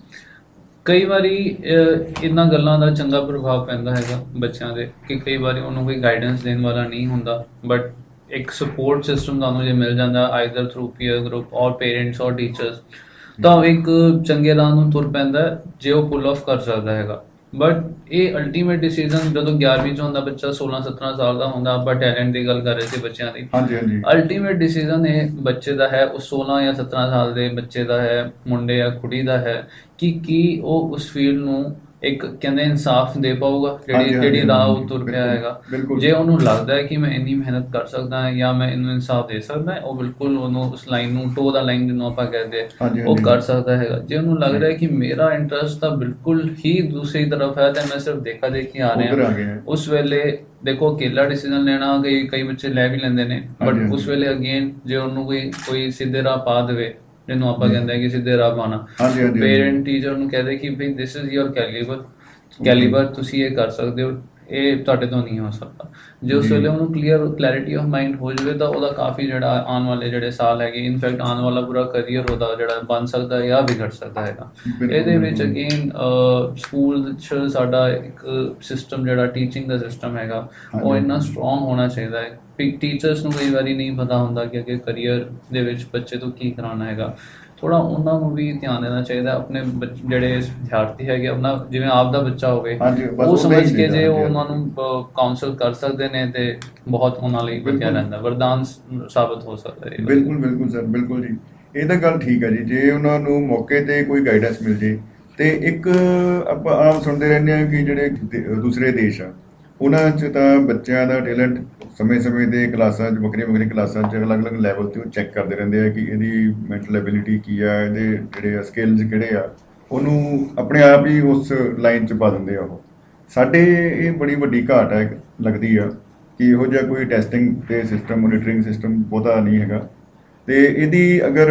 B: ਕਈ ਵਾਰੀ ਇਹਨਾਂ ਗੱਲਾਂ ਦਾ ਚੰਗਾ ਪ੍ਰਭਾਵ ਪੈਂਦਾ ਹੈਗਾ ਬੱਚਿਆਂ ਦੇ ਕਿ ਕਈ ਵਾਰੀ ਉਹਨੂੰ ਕੋਈ ਗਾਈਡੈਂਸ ਦੇਣ ਵਾਲਾ ਨਹੀਂ ਹੁੰਦਾ, ਬਟ ਇੱਕ ਸਪੋਰਟ ਸਿਸਟਮ ਤੁਹਾਨੂੰ ਜੇ ਮਿਲ ਜਾਂਦਾ ਆਈਦਰ ਥਰੂ ਪੀਅਰ ਗਰੁੱਪ ਔਰ ਪੇਰੈਂਟਸ ਔਰ ਟੀਚਰਸ, ਤਾਂ ਇੱਕ ਚੰਗੇ ਰਾਹ ਨੂੰ ਤੁਰ ਪੈਂਦਾ ਜੇ ਉਹ ਪੁੱਲ ਆਫ ਕਰ ਸਕਦਾ ਹੈਗਾ। ਬਟ ਇਹ ਅਲਟੀਮੇਟ ਡਿਸੀਜ਼ਨ ਜਦੋਂ ਗਿਆਰਵੀਂ 'ਚ ਹੁੰਦਾ ਬੱਚਾ, ਸੋਲਾਂ ਸਤਾਰਾਂ ਸਾਲ ਦਾ ਹੁੰਦਾ, ਆਪਾਂ ਟੈਲੈਂਟ ਦੀ ਗੱਲ ਕਰ ਰਹੇ ਸੀ ਬੱਚਿਆਂ ਦੀ।
A: ਹਾਂਜੀ ਹਾਂਜੀ।
B: ਅਲਟੀਮੇਟ ਡਿਸੀਜ਼ਨ ਇਹ ਬੱਚੇ ਦਾ ਹੈ, ਉਹ ਸੋਲਾਂ ਜਾਂ ਸਤਾਰਾਂ ਸਾਲ ਦੇ ਬੱਚੇ ਦਾ ਹੈ, ਮੁੰਡੇ ਜਾਂ ਕੁੜੀ ਦਾ ਹੈ ਕਿ ਕੀ ਉਹ ਉਸ ਫੀਲਡ ਨੂੰ ਇੱਕ ਕਹਿੰਦੇ ਇਨਸਾਫ ਦੇ ਪਾਊਗਾ ਜਿਹੜੀ ਜਿਹੜੀ ਰਾਹ ਉਹ ਤੁਰ ਪਿਆ ਹੈਗਾ। ਜੇ ਉਹਨੂੰ ਲੱਗਦਾ ਹੈ ਕਿ ਮੈਂ ਇੰਨੀ ਮਿਹਨਤ ਕਰ ਸਕਦਾ ਹਾਂ ਜਾਂ ਮੈਂ ਇਹਨੂੰ ਇਨਸਾਫ ਦੇ ਸਕਦਾ, ਉਹ ਬਿਲਕੁਲ ਉਹਨੂੰ ਉਸ ਲਾਈਨ ਨੂੰ, ਟੋ ਦਾ ਲਾਈਨ ਜਿਹਨੂੰ ਆਪਾਂ ਕਹਿੰਦੇ, ਉਹ ਕਰ ਸਕਦਾ ਹੈਗਾ। ਜੇ ਉਹਨੂੰ ਲੱਗ ਰਿਹਾ ਕਿ ਮੇਰਾ ਇੰਟਰਸਟ ਤਾਂ ਬਿਲਕੁਲ ਹੀ ਦੂਸਰੀ ਤਰਫ ਹੈ ਤੇ ਮੈਂ ਸਿਰਫ ਦੇਖਾ ਦੇਖੀ ਆ ਰਿਹਾ, ਉਸ ਵੇਲੇ ਦੇਖੋ ਅਕੇਲਾ ਡਿਸੀਜ਼ਨ ਲੈਣਾ ਕਈ ਕਈ ਬੱਚੇ ਲੈ ਵੀ ਲੈਂਦੇ ਨੇ, ਬਟ ਉਸ ਵੇਲੇ ਅਗੇਨ ਜੇ ਉਹਨੂੰ ਕੋਈ ਕੋਈ ਸਿੱਧੇ ਰਾਹ ਪਾ ਦੇਵੇ, ਜਿਹਨੂੰ ਆਪਾਂ ਕਹਿੰਦੇ ਕਿ ਸਿੱਧੇ ਰਾਹ ਪਾਉਣਾ, ਪੇਰੈਂਟ ਟੀਚਰ ਨੂੰ ਕਹਦੇ ਕਿ ਭਈ this is your calibre calibre ਤੁਸੀਂ ਇਹ ਕਰ ਸਕਦੇ ਹੋ, ਇਹ ਤੁਹਾਡੇ ਤੋਂ ਨਹੀਂ ਹੋ ਸਕਦਾ। ਜੇ ਉਸ ਵੇਲੇ ਉਹਨੂੰ ਕਲੀਅਰ ਕਲੈਰਿਟੀ ਆਫ ਮਾਈਂਡ ਹੋ ਜਾਵੇ ਤਾਂ ਉਹਦਾ ਕਾਫੀ ਜਿਹੜਾ ਆਉਣ ਵਾਲੇ ਜਿਹੜੇ ਸਾਲ ਹੈਗੇ, ਇਨਫੈਕਟ ਆਉਣ ਵਾਲਾ ਪੂਰਾ ਕਰੀਅਰ ਉਹਦਾ ਜਿਹੜਾ ਬਣ ਸਕਦਾ ਜਾਂ ਵਿਗੜ ਸਕਦਾ ਹੈਗਾ। ਇਹਦੇ ਵਿੱਚ ਅਗੇਨ ਸਕੂਲ 'ਚ ਸਾਡਾ ਇੱਕ ਸਿਸਟਮ ਜਿਹੜਾ ਟੀਚਿੰਗ ਦਾ ਸਿਸਟਮ ਹੈਗਾ ਉਹ ਇੰਨਾ ਸਟਰੋਂਗ ਹੋਣਾ ਚਾਹੀਦਾ ਹੈ। ਟੀਚਰਸ ਨੂੰ ਕਈ ਵਾਰੀ ਨਹੀਂ ਪਤਾ ਹੁੰਦਾ ਕਿ ਅੱਗੇ ਕਰੀਅਰ ਦੇ ਵਿੱਚ ਬੱਚੇ ਤੋਂ ਕੀ ਕਰਾਉਣਾ ਹੈਗਾ, ਥੋੜ੍ਹਾ ਉਹਨਾਂ ਨੂੰ ਵੀ ਧਿਆਨ ਦੇਣਾ ਚਾਹੀਦਾ। ਆਪਣੇ ਜਿਹੜੇ ਵਿਦਿਆਰਥੀ ਹੈਗੇ ਆਪਣਾ ਜਿਵੇਂ ਆਪ ਦਾ ਬੱਚਾ ਹੋਵੇ ਉਹ ਸਮਝ ਕੇ ਜੇ ਉਹ ਉਹਨਾਂ ਨੂੰ ਕਾਉਂਸਲ ਕਰ ਸਕਦੇ ਨੇ ਤੇ ਬਹੁਤ ਉਹਨਾਂ ਲਈ ਵਧੀਆ ਰਹਿੰਦਾ, ਵਰਦਾਨ ਸਾਬਤ ਹੋ ਸਕਦਾ ਹੈ।
A: ਬਿਲਕੁਲ ਬਿਲਕੁਲ ਸਰ, ਬਿਲਕੁਲ ਜੀ, ਇਹ ਤਾਂ ਗੱਲ ਠੀਕ ਹੈ ਜੀ। ਜੇ ਉਹਨਾਂ ਨੂੰ ਮੌਕੇ ਤੇ ਕੋਈ ਗਾਈਡੈਂਸ ਮਿਲ ਜੇ ਤੇ ਇੱਕ ਆਪਾਂ ਆਮ ਸੁਣਦੇ ਰਹਿੰਦੇ ਹਾਂ ਕਿ ਜਿਹੜੇ ਦੂਸਰੇ ਦੇਸ਼ ਆ ਉਹਨਾਂ 'ਚ ਤਾਂ ਬੱਚਿਆਂ ਦਾ ਟੈਲੈਂਟ ਸਮੇਂ-ਸਮੇਂ ਤੇ ਕਲਾਸਾਂ 'ਚ ਵੱਖਰੀਆਂ-ਵੱਖਰੀਆਂ ਕਲਾਸਾਂ 'ਚ ਅਲੱਗ-ਅਲੱਗ ਲੈਵਲ ਤੇ ਉਹ ਚੈੱਕ ਕਰਦੇ ਰਹਿੰਦੇ ਆ ਕਿ ਇਹਦੀ ਮੈਂਟਲ ਐਬਿਲਿਟੀ ਕੀ ਆ, ਇਹਦੇ ਜਿਹੜੇ ਸਕਿੱਲਸ ਕਿਹੜੇ ਆ, ਉਹਨੂੰ ਆਪਣੇ ਆਪ ਹੀ ਉਸ ਲਾਈਨ 'ਚ ਪਾ ਦਿੰਦੇ ਆ ਉਹ। ਸਾਡੇ ਇਹ ਬੜੀ ਵੱਡੀ ਘਾਟ ਹੈ ਲੱਗਦੀ ਆ ਕਿ ਇਹੋ ਜਿਹਾ ਕੋਈ ਟੈਸਟਿੰਗ ਤੇ ਸਿਸਟਮ, ਮੋਨੀਟਰਿੰਗ ਸਿਸਟਮ ਬਹੁਤਾ ਨਹੀਂ ਹੈਗਾ। ਤੇ ਇਹਦੀ ਅਗਰ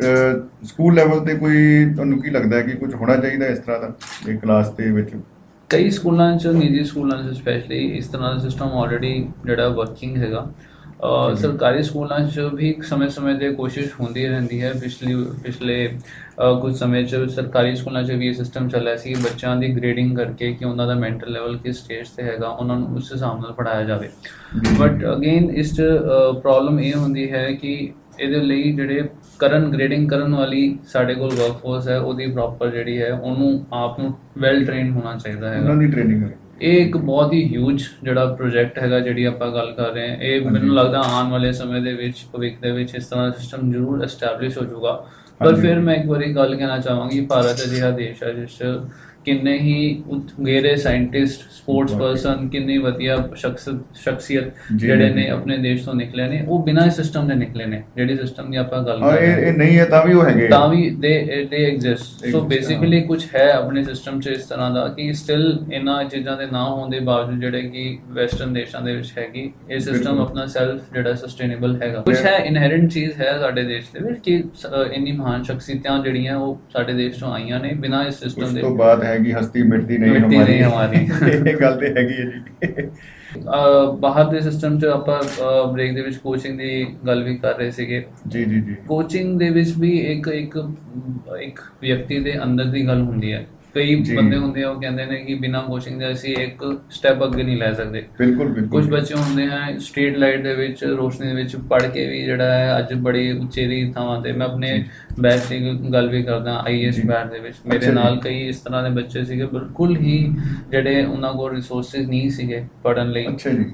A: ਸਕੂਲ ਲੈਵਲ ਤੇ ਕੋਈ ਤੁਹਾਨੂੰ ਕੀ ਲੱਗਦਾ ਹੈ ਕਿ ਕੁਝ ਹੋਣਾ ਚਾਹੀਦਾ ਇਸ ਤਰ੍ਹਾਂ ਦਾ ਇਹ ਕਲਾਸ ਦੇ ਵਿੱਚ?
B: ਕਈ ਸਕੂਲਾਂ 'ਚ, ਨਿੱਜੀ ਸਕੂਲਾਂ 'ਚ ਸਪੈਸ਼ਲੀ ਇਸ ਤਰ੍ਹਾਂ ਦਾ ਸਿਸਟਮ ਆਲਰੇਡੀ ਜਿਹੜਾ ਵਰਕਿੰਗ ਹੈਗਾ। ਅ, ਸਰਕਾਰੀ ਸਕੂਲਾਂ 'ਚ ਵੀ ਸਮੇਂ-ਸਮੇਂ 'ਤੇ ਕੋਸ਼ਿਸ਼ ਹੁੰਦੀ ਰਹਿੰਦੀ ਹੈ। ਪਿਛਲੀ ਪਿਛਲੇ ਅ, ਕੁਝ ਸਮੇਂ 'ਚ ਸਰਕਾਰੀ ਸਕੂਲਾਂ 'ਚ ਵੀ ਇਹ ਸਿਸਟਮ ਚੱਲਿਆ ਸੀ ਕਿ ਬੱਚਿਆਂ ਦੀ ਗ੍ਰੇਡਿੰਗ ਕਰਕੇ ਕਿ ਉਹਨਾਂ ਦਾ ਮੈਂਟਲ ਲੈਵਲ ਕਿਸ ਸਟੇਜ 'ਤੇ ਹੈਗਾ, ਉਹਨਾਂ ਨੂੰ ਉਸ ਹਿਸਾਬ ਨਾਲ ਪੜ੍ਹਾਇਆ ਜਾਵੇ। ਬਟ ਅਗੇਨ ਇਸ 'ਚ ਪ੍ਰੋਬਲਮ ਇਹ ਹੁੰਦੀ ਹੈ ਕਿ ਇਹਦੇ ਲਈ ਜਿਹੜੇ ਕਰਨ ਗ੍ਰੇਡਿੰਗ ਕਰਨ ਵਾਲੀ ਸਾਡੇ ਕੋਲ ਵਰਕਫੋਰਸ ਹੈ, ਉਹਦੀ ਪ੍ਰੋਪਰ ਜਿਹੜੀ ਹੈ ਉਹਨੂੰ ਆਪ ਨੂੰ ਵੈਲ ਟ੍ਰੇਨਡ ਹੋਣਾ ਚਾਹੀਦਾ ਹੈਗਾ।
A: ਉਹਨਾਂ ਦੀ ਟ੍ਰੇਨਿੰਗ ਹੈ।
B: ਇਹ ਇੱਕ ਬਹੁਤ ਹੀ ਹਿਊਜ ਜਿਹੜਾ ਪ੍ਰੋਜੈਕਟ ਹੈਗਾ ਜਿਹੜੀ ਆਪਾਂ ਗੱਲ ਕਰ ਰਹੇ ਹਾਂ, ਇਹ ਮੈਨੂੰ ਲੱਗਦਾ ਆਉਣ ਵਾਲੇ ਸਮੇਂ ਦੇ ਵਿੱਚ, ਭਵਿੱਖ ਦੇ ਵਿੱਚ ਇਸ ਤਰ੍ਹਾਂ ਦਾ ਸਿਸਟਮ ਜ਼ਰੂਰ ਐਸਟੈਬਲਿਸ਼ ਹੋ ਜਾਊਗਾ। ਪਰ ਫਿਰ ਮੈਂ ਇੱਕ ਵਾਰੀ ਗੱਲ ਕਹਿਣਾ ਚਾਹਾਂਗੀ, ਭਾਰਤ ਅਜਿਹਾ ਦੇਸ਼ ਹੈ ਜਿਸ 'ਚ ਕਿੰਨੇ ਹੀ ਉਗੇਰੇ ਸਾਇੰਟਿਸਟ, ਸਪੋਰਟਸ ਪਰਸਨ, ਕਿੰਨੀ ਵਧੀਆ ਸ਼ਖਸ ਸ਼ਖਸੀਅਤ ਜਿਹੜੇ ਨੇ ਆਪਣੇ ਦੇਸ਼ ਤੋਂ ਨਿਕਲੇ ਨੇ, ਉਹ ਬਿਨਾਂ ਸਿਸਟਮ ਦੇ ਨਿਕਲੇ ਨੇ। ਜਿਹੜੀ ਸਿਸਟਮ ਦੀ ਆਪਾਂ ਗੱਲ ਕਰ ਰਹੇ ਹਾਂ,
A: ਇਹ ਨਹੀਂ ਹੈ ਤਾਂ ਵੀ ਉਹ ਹੈਗੇ,
B: ਤਾਂ ਵੀ ਦੇ ਦੇ ਐਗਜ਼ਿਸਟ। ਸੋ ਬੇਸਿਕਲੀ ਕੁਝ ਹੈ ਆਪਣੇ ਸਿਸਟਮ 'ਚ ਇਸ ਤਰ੍ਹਾਂ ਦਾ ਕਿ ਸਟਿਲ ਇਹਨਾਂ ਚੀਜ਼ਾਂ ਦੇ ਨਾ ਹੋਣ ਦੇ ਬਾਵਜੂਦ ਜਿਹੜੇ ਕਿ ਵੈਸਟਰਨ ਦੇਸ਼ਾਂ ਦੇ ਵਿੱਚ ਹੈਗੀ, ਇਹ ਸਿਸਟਮ ਆਪਣਾ ਸੈਲਫ ਜਿਹੜਾ ਸਸਟੇਨੇਬਲ ਹੈਗਾ। ਕੁਝ ਹੈ, ਇਨਹੈਰੈਂਟ ਚੀਜ਼ ਹੈ ਸਾਡੇ ਦੇਸ਼ ਦੇ ਵਿੱਚ ਕਿ ਇੰਨੀ ਮਹਾਨ ਸ਼ਖਸੀਅਤਾਂ ਜਿਹੜੀਆਂ ਉਹ ਸਾਡੇ ਦੇਸ਼ ਤੋਂ ਆਈਆਂ ਨੇ ਬਿਨਾਂ ਇਸ ਸਿਸਟਮ ਦੇ।
A: ਉਸ ਤੋਂ ਬਾਅਦ ਹੈ ਕਿ ਹਸਤੀ ਮਿਟਦੀ ਨਹੀਂ
B: ਹਮਾਰੀ
A: ਹਮਾਰੀ ਇਹ ਗੱਲ ਤੇ ਹੈਗੀ ਹੈ ਜੀ।
B: ਬਾਹਰ ਦੇ ਸਿਸਟਮ 'ਚ ਆਪਾਂ ਬ੍ਰੇਕ ਦੇ ਵਿੱਚ ਕੋਚਿੰਗ ਦੀ ਗੱਲ ਵੀ ਕਰ ਰਹੇ ਸੀਗੇ।
A: ਜੀ ਜੀ ਜੀ।
B: ਕੋਚਿੰਗ ਦੇ ਵਿੱਚ ਵੀ ਇੱਕ ਇੱਕ ਇੱਕ ਵਿਅਕਤੀ ਦੇ ਅੰਦਰ ਦੀ ਗੱਲ ਹੁੰਦੀ ਹੈ। ਕਈ ਬੰਦੇ ਹੁੰਦੇ ਆ ਉਹ ਕਹਿੰਦੇ ਨੇ ਕਿ ਬਿਨਾਂ ਕੋਚਿੰਗ ਦੇ ਅਸੀਂ ਇੱਕ ਸਟੈਪ ਅੱਗੇ ਨਹੀਂ ਲੈ ਸਕਦੇ।
A: ਬਿਲਕੁਲ ਬਿਲਕੁਲ।
B: ਕੁਝ ਬੱਚੇ ਹੁੰਦੇ ਹੈ ਸਟਰੀਟ ਲਾਈਟ ਦੇ ਵਿੱਚ, ਰੋਸ਼ਨੀ ਦੇ ਵਿੱਚ ਪੜ੍ਹ ਕੇ ਵੀ ਜਿਹੜਾ ਹੈ ਅੱਜ ਬੜੀ ਉਚੇਰੀ ਥਾਵਾਂ ਤੇ, ਮੈਂ ਆਪਣੇ ਬੈਚ ਦੀ ਗੱਲ ਵੀ ਕਰਦਾ, ਆਈ ਏ ਐਸ ਬੈਚ ਦੇ ਵਿੱਚ ਮੇਰੇ ਨਾਲ ਕਈ ਇਸ ਤਰ੍ਹਾਂ ਦੇ ਬੱਚੇ ਸੀਗੇ ਬਿਲਕੁਲ ਹੀ ਜਿਹੜੇ ਉਹਨਾਂ ਕੋਲ ਰਿਸੋਰਸਿਸ ਨਹੀਂ ਸੀਗੇ ਪੜ੍ਹਨ ਲਈ।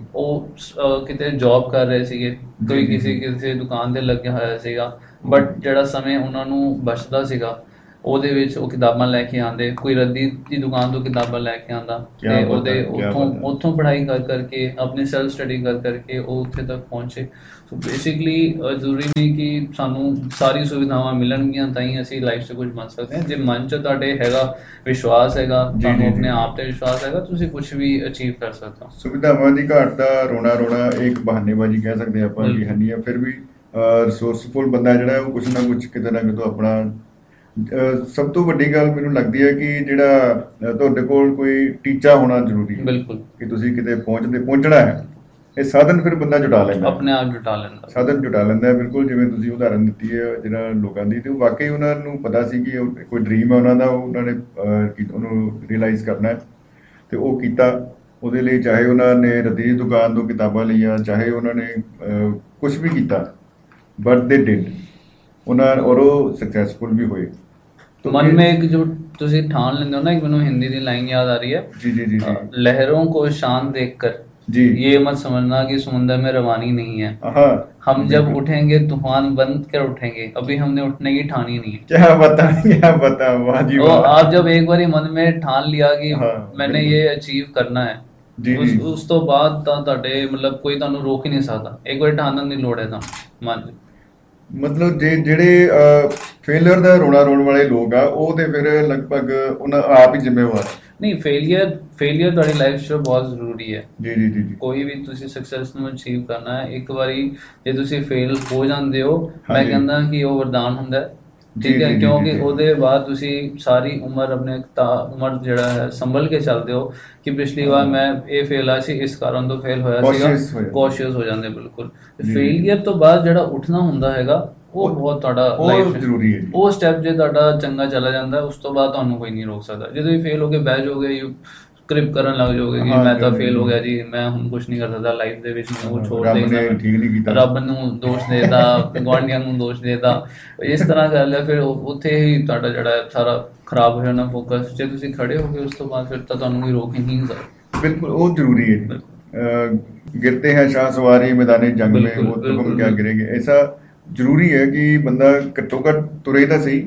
B: ਉਹ ਕਿਤੇ ਜੌਬ ਕਰ ਰਹੇ ਸੀਗੇ, ਕੋਈ ਕਿਸੇ ਕਿਸੇ ਦੁਕਾਨ ਤੇ ਲੱਗਿਆ ਹੋਇਆ ਸੀਗਾ, ਬਟ ਜਿਹੜਾ ਸਮੇਂ ਉਹਨਾਂ ਨੂੰ ਬਚਦਾ ਸੀਗਾ ਉਹਦੇ ਵਿੱਚ ਉਹ ਕਿਤਾਬਾਂ ਲੈ ਕੇ ਆਉਂਦੇ, ਕੋਈ ਰੱਦੀ ਦੀ ਦੁਕਾਨ ਤੋਂ ਕਿਤਾਬਾਂ ਲੈ ਕੇ ਆਉਂਦਾ ਤੇ ਉਹਦੇ ਉੱਥੋਂ ਉੱਥੋਂ ਪੜ੍ਹਾਈ ਕਰ ਕਰਕੇ ਆਪਣੀ ਸੈਲਫ ਸਟੱਡੀ ਕਰ ਕਰਕੇ ਉਹ ਉੱਥੇ ਤੱਕ ਪਹੁੰਚੇ। ਸੋ ਬੇਸਿਕਲੀ ਜ਼ਰੂਰੀ ਨਹੀਂ ਕਿ ਸਾਨੂੰ ਸਾਰੀ ਸੁਵਿਧਾਵਾਂ ਮਿਲਣਗੀਆਂ ਤਾਂ ਹੀ ਅਸੀਂ ਲਾਈਫ 'ਚ ਕੁਝ ਬਣ ਸਕਦੇ ਹਾਂ। ਜੇ ਮਨ 'ਚ ਤੁਹਾਡੇ ਹੈਗਾ ਵਿਸ਼ਵਾਸ ਹੈਗਾ, ਤੁਹਾਨੂੰ ਆਪਣੇ ਆਪ ਤੇ ਵਿਸ਼ਵਾਸ ਹੈਗਾ, ਤੁਸੀਂ ਕੁਝ ਵੀ ਅਚੀਵ ਕਰ ਸਕਦੇ ਹੋ।
A: ਸੁਵਿਧਾਵਾਂ ਦੀ ਘਾਟ ਦਾ ਰੋਣਾ ਰੋਣਾ ਇੱਕ ਬਹਾਨੇਬਾਜ਼ੀ ਕਹਿ ਸਕਦੇ ਆਪਾਂ ਕਿ ਹੈ ਨਹੀਂ ਆ, ਫਿਰ ਵੀ ਰਿਸੋਰਸਫੁਲ ਬੰਦਾ ਜਿਹੜਾ ਉਹ ਕੁਛ ਨਾ ਕੁਛ ਕਿਤੇ ਨਾ ਕਿਤੇ ਆਪਣਾ। ਸਭ ਤੋਂ ਵੱਡੀ ਗੱਲ ਮੈਨੂੰ ਲੱਗਦੀ ਹੈ ਕਿ ਜਿਹੜਾ ਤੁਹਾਡੇ ਕੋਲ ਕੋਈ ਟੀਚਾ ਹੋਣਾ ਜ਼ਰੂਰੀ ਹੈ।
B: ਬਿਲਕੁਲ, ਕਿ
A: ਤੁਸੀਂ ਕਿਤੇ ਪਹੁੰਚਦੇ ਪਹੁੰਚਣਾ ਹੈ। ਇਹ ਸਾਧਨ ਫਿਰ ਬੰਦਾ ਜੁਟਾ ਲੈਂਦਾ, ਆਪਣੇ ਆਪ
B: ਜੁਟਾ ਲੈਂਦਾ,
A: ਸਾਧਨ ਜੁਟਾ ਲੈਂਦਾ। ਬਿਲਕੁਲ, ਜਿਵੇਂ ਤੁਸੀਂ ਉਦਾਹਰਨ ਦਿੱਤੀ ਹੈ ਜਿਹੜਾ ਲੋਕਾਂ ਦੀ, ਤੇ ਉਹ ਵਾਕਈ ਉਹਨਾਂ ਨੂੰ ਪਤਾ ਸੀ ਕਿ ਕੋਈ ਡ੍ਰੀਮ ਹੈ ਉਹਨਾਂ ਦਾ, ਉਹਨਾਂ ਨੇ ਉਹਨੂੰ ਰਿਅਲਾਈਜ਼ ਕਰਨਾ ਹੈ ਤੇ ਉਹ ਕੀਤਾ। ਉਹਦੇ ਲਈ ਚਾਹੇ ਉਹਨਾਂ ਨੇ ਰੱਦੀ ਦੀ ਦੁਕਾਨ ਤੋਂ ਕਿਤਾਬਾਂ ਲਈਆਂ, ਚਾਹੇ ਉਹਨਾਂ ਨੇ ਕੁਛ ਵੀ ਕੀਤਾ, ਬਟ ਦੇ ਡਿਡ ਉਹਨਾਂ, ਔਰ ਉਹ ਸਕਸੈਸਫੁਲ ਵੀ ਹੋਏ।
B: मन में एक जो तुसी ठान लेंदे हो ना, एक मैनू हिंदी दी लाइन याद आ रही है,
A: जी जी जी जी,
B: लहरों को शान देखकर जी ये मत समझना कि समुंदर में रवानी नहीं है। हम जब उठेंगे तूफान बंद कर उठेंगे, अभी हमने उठने की ठानी नहीं है।
A: क्या बता क्या बता वाह जी वाह।
B: आप जब एक बार मन में ठान लिया कि हाँ, मैंने ये अचीव करना है, जी, उस, उस तो बाद ਤੁਹਾਡੇ ਮਤਲਬ ਕੋਈ ਤੁਹਾਨੂੰ ਰੋਕ ਹੀ ਨਹੀਂ ਸਕਦਾ। ਇੱਕ ਵਾਰ ਠਾਣਨ ਦੀ ਲੋੜ ਹੈ ਤਾਂ ਮਨ।
A: ਮਤਲਬ ਜੇ ਜਿਹੜੇ ਫੇਲਿਅਰ ਦਾ ਰੋਣਾ ਰੋਣ ਵਾਲੇ ਲੋਕ ਆ, ਉਹ ਤੇ ਫਿਰ ਲਗਭਗ ਉਹਨਾਂ ਆਪ ਹੀ ਜ਼ਿੰਮੇਵਾਰ। ਨਹੀਂ, ਫੇਲਿਅਰ ਫੇਲਿਅਰ ਤੁਹਾਡੀ ਲਾਈਫ 'ਚ ਬਹੁਤ ਜ਼ਰੂਰੀ ਹੈ। ਜੀ ਜੀ ਜੀ। ਕੋਈ ਵੀ ਤੁਸੀਂ ਸਕਸੈਸ ਨੂੰ ਅਚੀਵ ਕਰਨਾ ਹੈ, ਇੱਕ ਵਾਰੀ ਜੇ ਤੁਸੀਂ ਫੇਲ ਹੋ ਜਾਂਦੇ ਹੋ, ਮੈਂ ਕਹਿੰਦਾ ਕਿ ਉਹ ਵਰਦਾਨ ਹੁੰਦਾ, ਠੀਕ ਹੈ, ਕਿਉਂਕਿ ਉਹਦੇ ਬਾਅਦ ਤੁਸੀਂ ਸਾਰੀ ਉਮਰ ਆਪਣੇ ਉਮਰ ਜਿਹੜਾ ਹੈ ਸੰਭਲ ਕੇ ਚੱਲਦੇ ਹੋ ਕਿ ਪਿਛਲੀ ਵਾਰ ਮੈਂ ਇਹ ਫੇਲ ਆ ਸੀ, ਇਸ ਕਾਰਨ ਤੋਂ ਫੇਲ ਹੋਇਆ ਸੀਗਾ, ਕੌਸ਼ੀਅਸ ਹੋ ਜਾਂਦੇ ਬਿਲਕੁਲ। ਫੇਲੀਅਰ ਤੋਂ ਬਾਅਦ ਜਿਹੜਾ ਉੱਠਣਾ ਹੁੰਦਾ ਹੈਗਾ ਉਹ ਬਹੁਤ ਤੁਹਾਡਾ ਲਾਈਫ ਜ਼ਰੂਰੀ ਹੈ। ਉਹ ਸਟੈਪ ਜੇ ਤੁਹਾਡਾ ਚੰਗਾ ਚਲਾ ਜਾਂਦਾ, ਉਸ ਤੋਂ ਬਾਅਦ ਤੁਹਾਨੂੰ ਕੋਈ ਨਹੀਂ ਰੋਕ ਸਕਦਾ। ਜਦੋਂ ਫੇਲ ਹੋ ਕੇ ਬਹਿ ਜਾਓਗੇ, ਕ੍ਰਿਪ ਕਰਨ ਲੱਗ ਜਾਓਗੇ ਕਿ ਮੈਂ ਤਾਂ ਫੇਲ ਹੋ ਗਿਆ ਜੀ, ਮੈਂ ਹੁਣ ਕੁਛ ਨਹੀਂ ਕਰ ਸਕਦਾ ਲਾਈਫ ਦੇ ਵਿੱਚ, ਮੈਨੂੰ ਛੋੜ ਦੇਣਾ, ਰੱਬ ਨੂੰ ਦੋਸ਼ ਦੇਦਾ, ਗੁਆਂਢੀਆਂ ਨੂੰ ਦੋਸ਼ ਦੇਦਾ, ਇਸ ਤਰ੍ਹਾਂ ਕਰ ਲਿਆ, ਫਿਰ ਉੱਥੇ ਹੀ ਤੁਹਾਡਾ ਜਿਹੜਾ ਸਾਰਾ ਖਰਾਬ ਹੋ ਜਾਣਾ ਫੋਕਸ। ਜੇ ਤੁਸੀਂ ਖੜੇ ਹੋ ਗਏ ਉਸ ਤੋਂ ਬਾਅਦ ਫਿਰ ਤਾਂ ਤੁਹਾਨੂੰ ਕੋਈ ਰੋਕ ਹੀ ਨਹੀਂ ਸਕਦਾ। ਬਿਲਕੁਲ, ਉਹ ਜ਼ਰੂਰੀ ਹੈ। ਗਿਰਤੇ ਹੈ ਸ਼ਾਹ ਸਵਾਰੀ ਮੈਦਾਨੇ ਜੰਗ ਮੇਂ, ਉਹ ਤੁਮ ਕਿਆ ਗਿਰੇਗੇ, ਐਸਾ ਜ਼ਰੂਰੀ ਹੈ ਕਿ ਬੰਦਾ ਘੱਟੋ ਘੱਟ ਤੁਰੇ ਤਾਂ ਸਹੀ,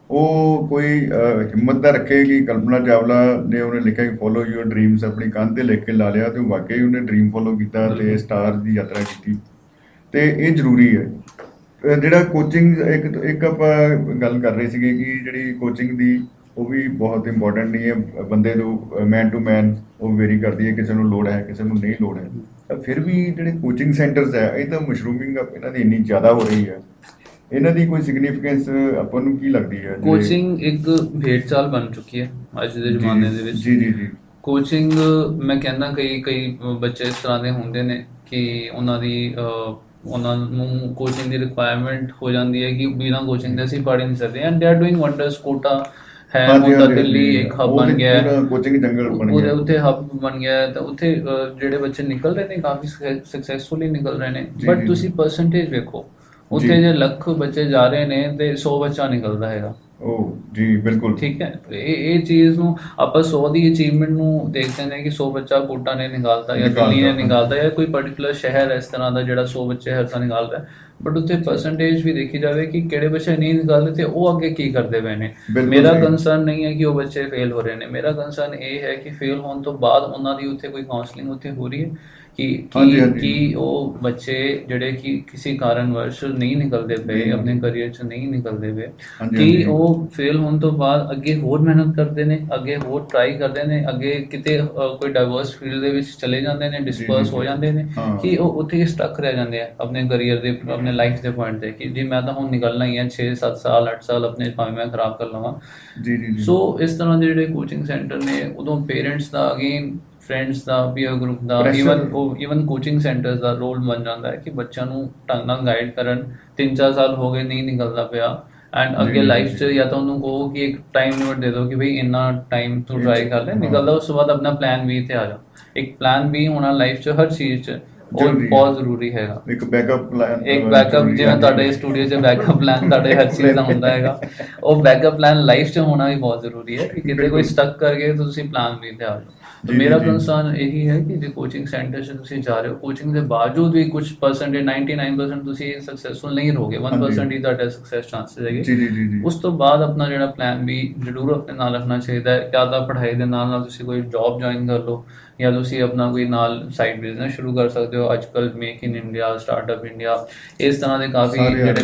A: ਉਹ ਕੋਈ ਅਹ, ਹਿੰਮਤ ਦਾ ਰੱਖੇ ਕਿ ਕਲਪਨਾ ਚਾਵਲਾ ਨੇ ਉਹਨੇ ਲਿਖਿਆ ਕਿ ਫੋਲੋ ਯੂਅਰ ਡ੍ਰੀਮਸ ਆਪਣੀ ਕੰਧ ਤੇ ਲਿਖ ਕੇ ਲਾ ਲਿਆ, ਤੇ ਉਹ ਵਾਕਈ ਉਹਨੇ ਡ੍ਰੀਮ ਫੋਲੋ ਕੀਤਾ ਤੇ ਸਟਾਰ ਦੀ ਯਾਤਰਾ ਕੀਤੀ, ਤੇ ਇਹ ਜ਼ਰੂਰੀ ਹੈ। ਅਹ ਜਿਹੜਾ ਕੋਚਿੰਗ ਇੱਕ ਇੱਕ ਆਪਾਂ ਗੱਲ ਕਰ ਰਹੇ ਸੀਗੇ ਕਿ ਜਿਹੜੀ ਕੋਚਿੰਗ ਦੀ ਉਹ ਵੀ ਬਹੁਤ ਇੰਪੋਰਟੈਂਟ ਨਹੀਂ ਹੈ, ਬੰਦੇ ਨੂੰ ਮੈਨ ਟੂ ਮੈਨ ਉਹ ਵੇਰੀ ਕਰਦੀ ਹੈ, ਕਿਸੇ ਨੂੰ ਲੋੜ ਹੈ ਕਿਸੇ ਨੂੰ ਨਹੀਂ ਲੋੜ ਹੈ। ਤਾਂ ਫਿਰ ਵੀ ਜਿਹੜੇ ਕੋਚਿੰਗ ਸੈਂਟਰਸ ਹੈ ਇਹ ਤਾਂ ਮਸ਼ਰੂਮਿੰਗ ਇਹਨਾਂ ਦੀ ਇੰਨੀ ਜ਼ਿਆਦਾ ਹੋ ਰਹੀ ਹੈ, ਇਹਨਾਂ ਦੀ ਕੋਈ ਸਿਗਨੀਫੀਕੈਂਸ ਆਪਾਂ ਨੂੰ ਕੀ ਲੱਗਦੀ ਹੈ?
B: ਕੋਚਿੰਗ ਇੱਕ ਭੇਡ ਚਾਲ ਬਣ ਚੁੱਕੀ ਹੈ ਅੱਜ ਦੇ ਜ਼ਮਾਨੇ ਦੇ ਵਿੱਚ।
A: ਜੀ ਜੀ ਜੀ
B: ਕੋਚਿੰਗ ਮੈਂ ਕਹਿੰਦਾ ਕਈ ਕਈ ਬੱਚੇ ਇਸ ਤਰ੍ਹਾਂ ਦੇ ਹੁੰਦੇ ਨੇ ਕਿ ਉਹਨਾਂ ਦੀ ਅਹ, ਉਹਨਾਂ ਨੂੰ ਕੋਚਿੰਗ ਦੀ ਰਿਕੁਆਇਰਮੈਂਟ ਹੋ ਜਾਂਦੀ ਹੈ ਕਿ ਬਿਨਾਂ ਕੋਚਿੰਗ ਦੇ ਅਸੀਂ ਪੜ੍ਹ ਹੀ ਨਹੀਂ ਸਕਦੇ, and they are doing wonders. Quota ਹੈ, ਉਹਦਾ ਦਿੱਲੀ ਇੱਕ ਹੱਬ ਬਣ ਗਿਆ ਹੈ,
A: ਕੋਚਿੰਗ ਜੰਗਲ ਬਣ
B: ਉਹਦੇ
A: ਗਿਆ,
B: ਉੱਥੇ ਹੱਬ ਬਣ ਗਿਆ ਹੈ, ਤਾਂ ਉੱਥੇ ਅਹ, ਜਿਹੜੇ ਬੱਚੇ ਨਿਕਲ ਰਹੇ ਨੇ ਕਾਫੀ ਸਕਸੈਸਫੁਲੀ ਨਿਕਲ ਰਹੇ ਨੇ।
A: ਜੀ,
B: ਬਟ
A: ਜੀ।
B: ਤੁਸੀਂ ਪਰਸੈਂਟੇਜ ਵੇਖੋ, ਉੱਥੇ
A: ਜੀ।
B: ਜੇ ਲੱਖ ਬੱਚੇ ਜਾ ਰਹੇ ਨੇ ਤੇ ਸੌ ਬੱਚਾ ਨਿਕਲਦਾ ਹੈਗਾ।
A: ਉਹ ਜੀ ਬਿਲਕੁਲ
B: ਠੀਕ ਹੈ, ਇਹ ਇਹ ਚੀਜ਼ ਨੂੰ ਆਪਾਂ ਸੌ ਦੀ ਅਚੀਵਮੈਂਟ ਨੂੰ ਦੇਖਦੇ ਨੇ ਕਿ ਸੌ ਬੱਚਾ ਕੋਟਾ ਨੇ ਨਿਕਾਲਤਾ ਜਾਂ ਦਿੱਲੀ ਨੇ ਨਿਕਾਲਤਾ ਜਾਂ ਕੋਈ ਪਰਟੀਕੂਲਰ ਸ਼ਹਿਰ ਇਸ ਤਰ੍ਹਾਂ ਦਾ ਜਿਹੜਾ ਸੌ ਬੱਚੇ ਹਰ ਸਾਲ ਨਿਕਾਲਦਾ। ਬਟ ਉੱਥੇ ਪਰਸੈਂਟੇਜ ਵੀ ਦੇਖੀ ਜਾਵੇ ਕਿ ਕਿਹੜੇ ਬੱਚੇ ਨਹੀਂ ਨਿਕਾਲਦੇ ਤੇ ਉਹ ਅੱਗੇ ਕੀ ਕਰਦੇ ਪਏ ਨੇ।
A: ਬਿਲਕੁਲ
B: ਮੇਰਾ
A: ਸਹੀ।
B: ਕੰਸਰਨ ਨਹੀਂ ਹੈ ਕਿ ਉਹ ਬੱਚੇ ਫੇਲ ਹੋ ਰਹੇ ਨੇ, ਮੇਰਾ ਕੰਸਰਨ ਇਹ ਹੈ ਕਿ ਫੇਲ ਹੋਣ ਤੋਂ ਬਾਅਦ ਉਹਨਾਂ ਦੀ ਉੱਥੇ ਕੋਈ ਕਾਉਂਸਲਿੰਗ ਉੱਥੇ ਹੋ ਰਹੀ ਹੈ ਕਿ
A: ਹਾਂਜੀ,
B: ਕਿ
A: ਹਾਂਜੀ।
B: ਕਿ ਉਹ ਬੱਚੇ ਜਿਹੜੇ ਕਿ ਕਿਸੇ ਕਾਰਨਵਸ਼ ਨਹੀਂ ਨਿਕਲਦੇ ਪਏ, ਆਪਣੇ ਕਰੀਅਰ 'ਚ ਨਹੀਂ ਨਿਕਲਦੇ ਪਏ,
A: ਹਾਂਜੀ,
B: ਕਿ
A: ਹਾਂਜੀ।
B: ਉਹ ਫੇਲ ਹੋਣ ਤੋਂ ਬਾਅਦ ਅੱਗੇ ਹੋਰ ਮਿਹਨਤ ਕਰਦੇ ਨੇ, ਅੱਗੇ ਹੋਰ ਟਰਾਈ ਕਰਦੇ ਨੇ, ਅੱਗੇ ਕਿਤੇ ਅਹ, ਕੋਈ ਡਾਈਵਰਸ ਫੀਲਡ ਦੇ ਵਿੱਚ ਚਲੇ ਜਾਂਦੇ ਨੇ, ਡਿਸਪਰਸ ਹੋ ਜਾਂਦੇ ਨੇ
A: ਹਾਂ।
B: ਕਿ ਉਹ ਉੱਥੇ ਹੀ ਸਟਕ ਰਹਿ ਜਾਂਦੇ ਆ ਆਪਣੇ ਕਰੀਅਰ ਦੇ, ਆਪਣੇ ਲਾਈਫ ਦੇ ਪੁਆਇੰਟ ਤੇ ਕਿ ਜੀ ਮੈਂ ਤਾਂ ਹੁਣ ਨਿਕਲਣਾ ਹੀ ਹੈ, ਛੇ ਸੱਤ ਸਾਲ ਅੱਠ ਸਾਲ ਆਪਣੇ ਭਾਵੇਂ ਮੈਂ ਖਰਾਬ ਕਰ ਲਵਾਂ।
A: ਜੀ ਜੀ ਜੀ
B: ਸੋ ਇਸ ਤਰ੍ਹਾਂ ਦੇ ਜਿਹੜੇ ਕੋਚਿੰਗ ਸੈਂਟਰ ਨੇ ਉਦੋਂ ਪੇਰੈਂਟਸ ਦਾ, ਅਗੇਨ ਫਰੈਂਡਸ ਦਾ, ਪੀਅਰ ਗਰੁੱਪ ਦਾ,
A: Pressure।
B: Even even coaching centres ਦਾ ਰੋਲ ਬਣ ਜਾਂਦਾ ਹੈ ਕਿ ਬੱਚਿਆਂ ਨੂੰ ਢੰਗ ਨਾਲ ਗਾਈਡ ਕਰਨ। ਤਿੰਨ ਚਾਰ ਸਾਲ ਹੋ ਗਏ ਨਹੀਂ ਨਿਕਲਦਾ ਪਿਆ, ਐਂਡ ਅੱਗੇ
A: ਜੀ,
B: ਲਾਈਫ
A: ਜੀ।
B: 'ਚ ਜਾਂ ਤਾਂ ਉਹਨੂੰ ਕਹੋ ਕਿ ਇੱਕ ਟਾਈਮ ਲਿਮਿਟ ਦੇ ਦਿਓ ਕਿ ਬਈ ਇੰਨਾ ਟਾਈਮ ਤੂੰ ਟਰਾਈ ਕਰ ਲੈ,
A: ਹਾਂ।
B: ਨਿਕਲਦਾ ਉਸ ਤੋਂ ਬਾਅਦ ਆਪਣਾ ਪਲਾਨ ਬੀ ਤੇ ਆ ਜਾ। ਇੱਕ ਪਲਾਨ ਬੀ ਹੋਣਾ ਲਾਈਫ 'ਚ ਹਰ ਚੀਜ਼ 'ਚ ਉਹ
A: ਜ਼ਰੂਰੀ।
B: ਬਹੁਤ ਜ਼ਰੂਰੀ ਹੈਗਾ।
A: ਇੱਕ ਬੈਕਅਪ ਪਲਾਨ,
B: ਇੱਕ ਬੈਕਅਪ, ਜਿਵੇਂ ਤੁਹਾਡੇ ਸਟੂਡੀਓ 'ਚ ਬੈਕਅਪ ਪਲਾਨ ਤੁਹਾਡੇ ਹਰ ਚੀਜ਼ ਦਾ ਹੁੰਦਾ ਹੈਗਾ, ਉਹ ਬੈਕਅਪ ਪਲਾਨ ਲਾਈਫ 'ਚ ਹੋਣਾ ਵੀ ਬਹੁਤ ਜ਼ਰੂਰੀ ਹੈ ਕਿ ਕਿਤੇ ਕੋਈ ਸਟਕ ਕਰ ਗਏ ਤਾਂ ਤੁਸੀਂ ਪਲਾਨ ਬੀ ਤੇ ਆ ਜਾਓ। ਤਾਂ
A: ਜੀ,
B: ਮੇਰਾ
A: ਜੀ।
B: ਕੰਸਰਨ ਇਹੀ ਹੈ ਕਿ ਜੇ ਕੋਚਿੰਗ ਸੈਂਟਰ 'ਚ ਤੁਸੀਂ ਜਾ ਰਹੇ ਹੋ, ਕੋਚਿੰਗ ਦੇ ਬਾਵਜੂਦ ਵੀ ਕੁਝ ਪਰਸੈਂਟੇਜ ਨਾਈਨਟੀ ਨਾਈਨ ਪਰਸੈਂਟ ਤੁਸੀਂ ਸਕਸੈਸਫੁਲ ਨਹੀਂ ਰਹੋਗੇ, ਵਨ ਪਰਸੈਂਟ ਹੀ ਤੁਹਾਡੇ ਸਕਸੈਸ ਚਾਂਸਸ ਹੈਗੇ।
A: ਜੀ ਜੀ ਜੀ ਜੀ
B: ਉਸ ਤੋਂ ਬਾਅਦ ਆਪਣਾ ਜਿਹੜਾ ਪਲਾਨ ਵੀ ਜ਼ਰੂਰ ਆਪਣੇ ਨਾਲ ਰੱਖਣਾ ਚਾਹੀਦਾ ਹੈ। ਜਾਂ ਤਾਂ ਪੜ੍ਹਾਈ ਦੇ ਨਾਲ ਨਾਲ ਤੁਸੀਂ ਕੋਈ ਜੌਬ ਜੁਆਇਨ ਕਰ ਲਓ, ਜਾਂ ਤੁਸੀਂ ਆਪਣਾ ਕੋਈ ਨਾਲ ਸਾਈਡ ਬਿਜ਼ਨਸ ਸ਼ੁਰੂ ਕਰ ਸਕਦੇ ਹੋ। ਅੱਜ ਕੱਲ੍ਹ make in India, startup India, ਇਸ ਤਰ੍ਹਾਂ ਦੇ ਕਾਫੀ
A: ਸਾਰੇ ਆ
B: ਜਿਹੜੇ
A: ਰਹੇ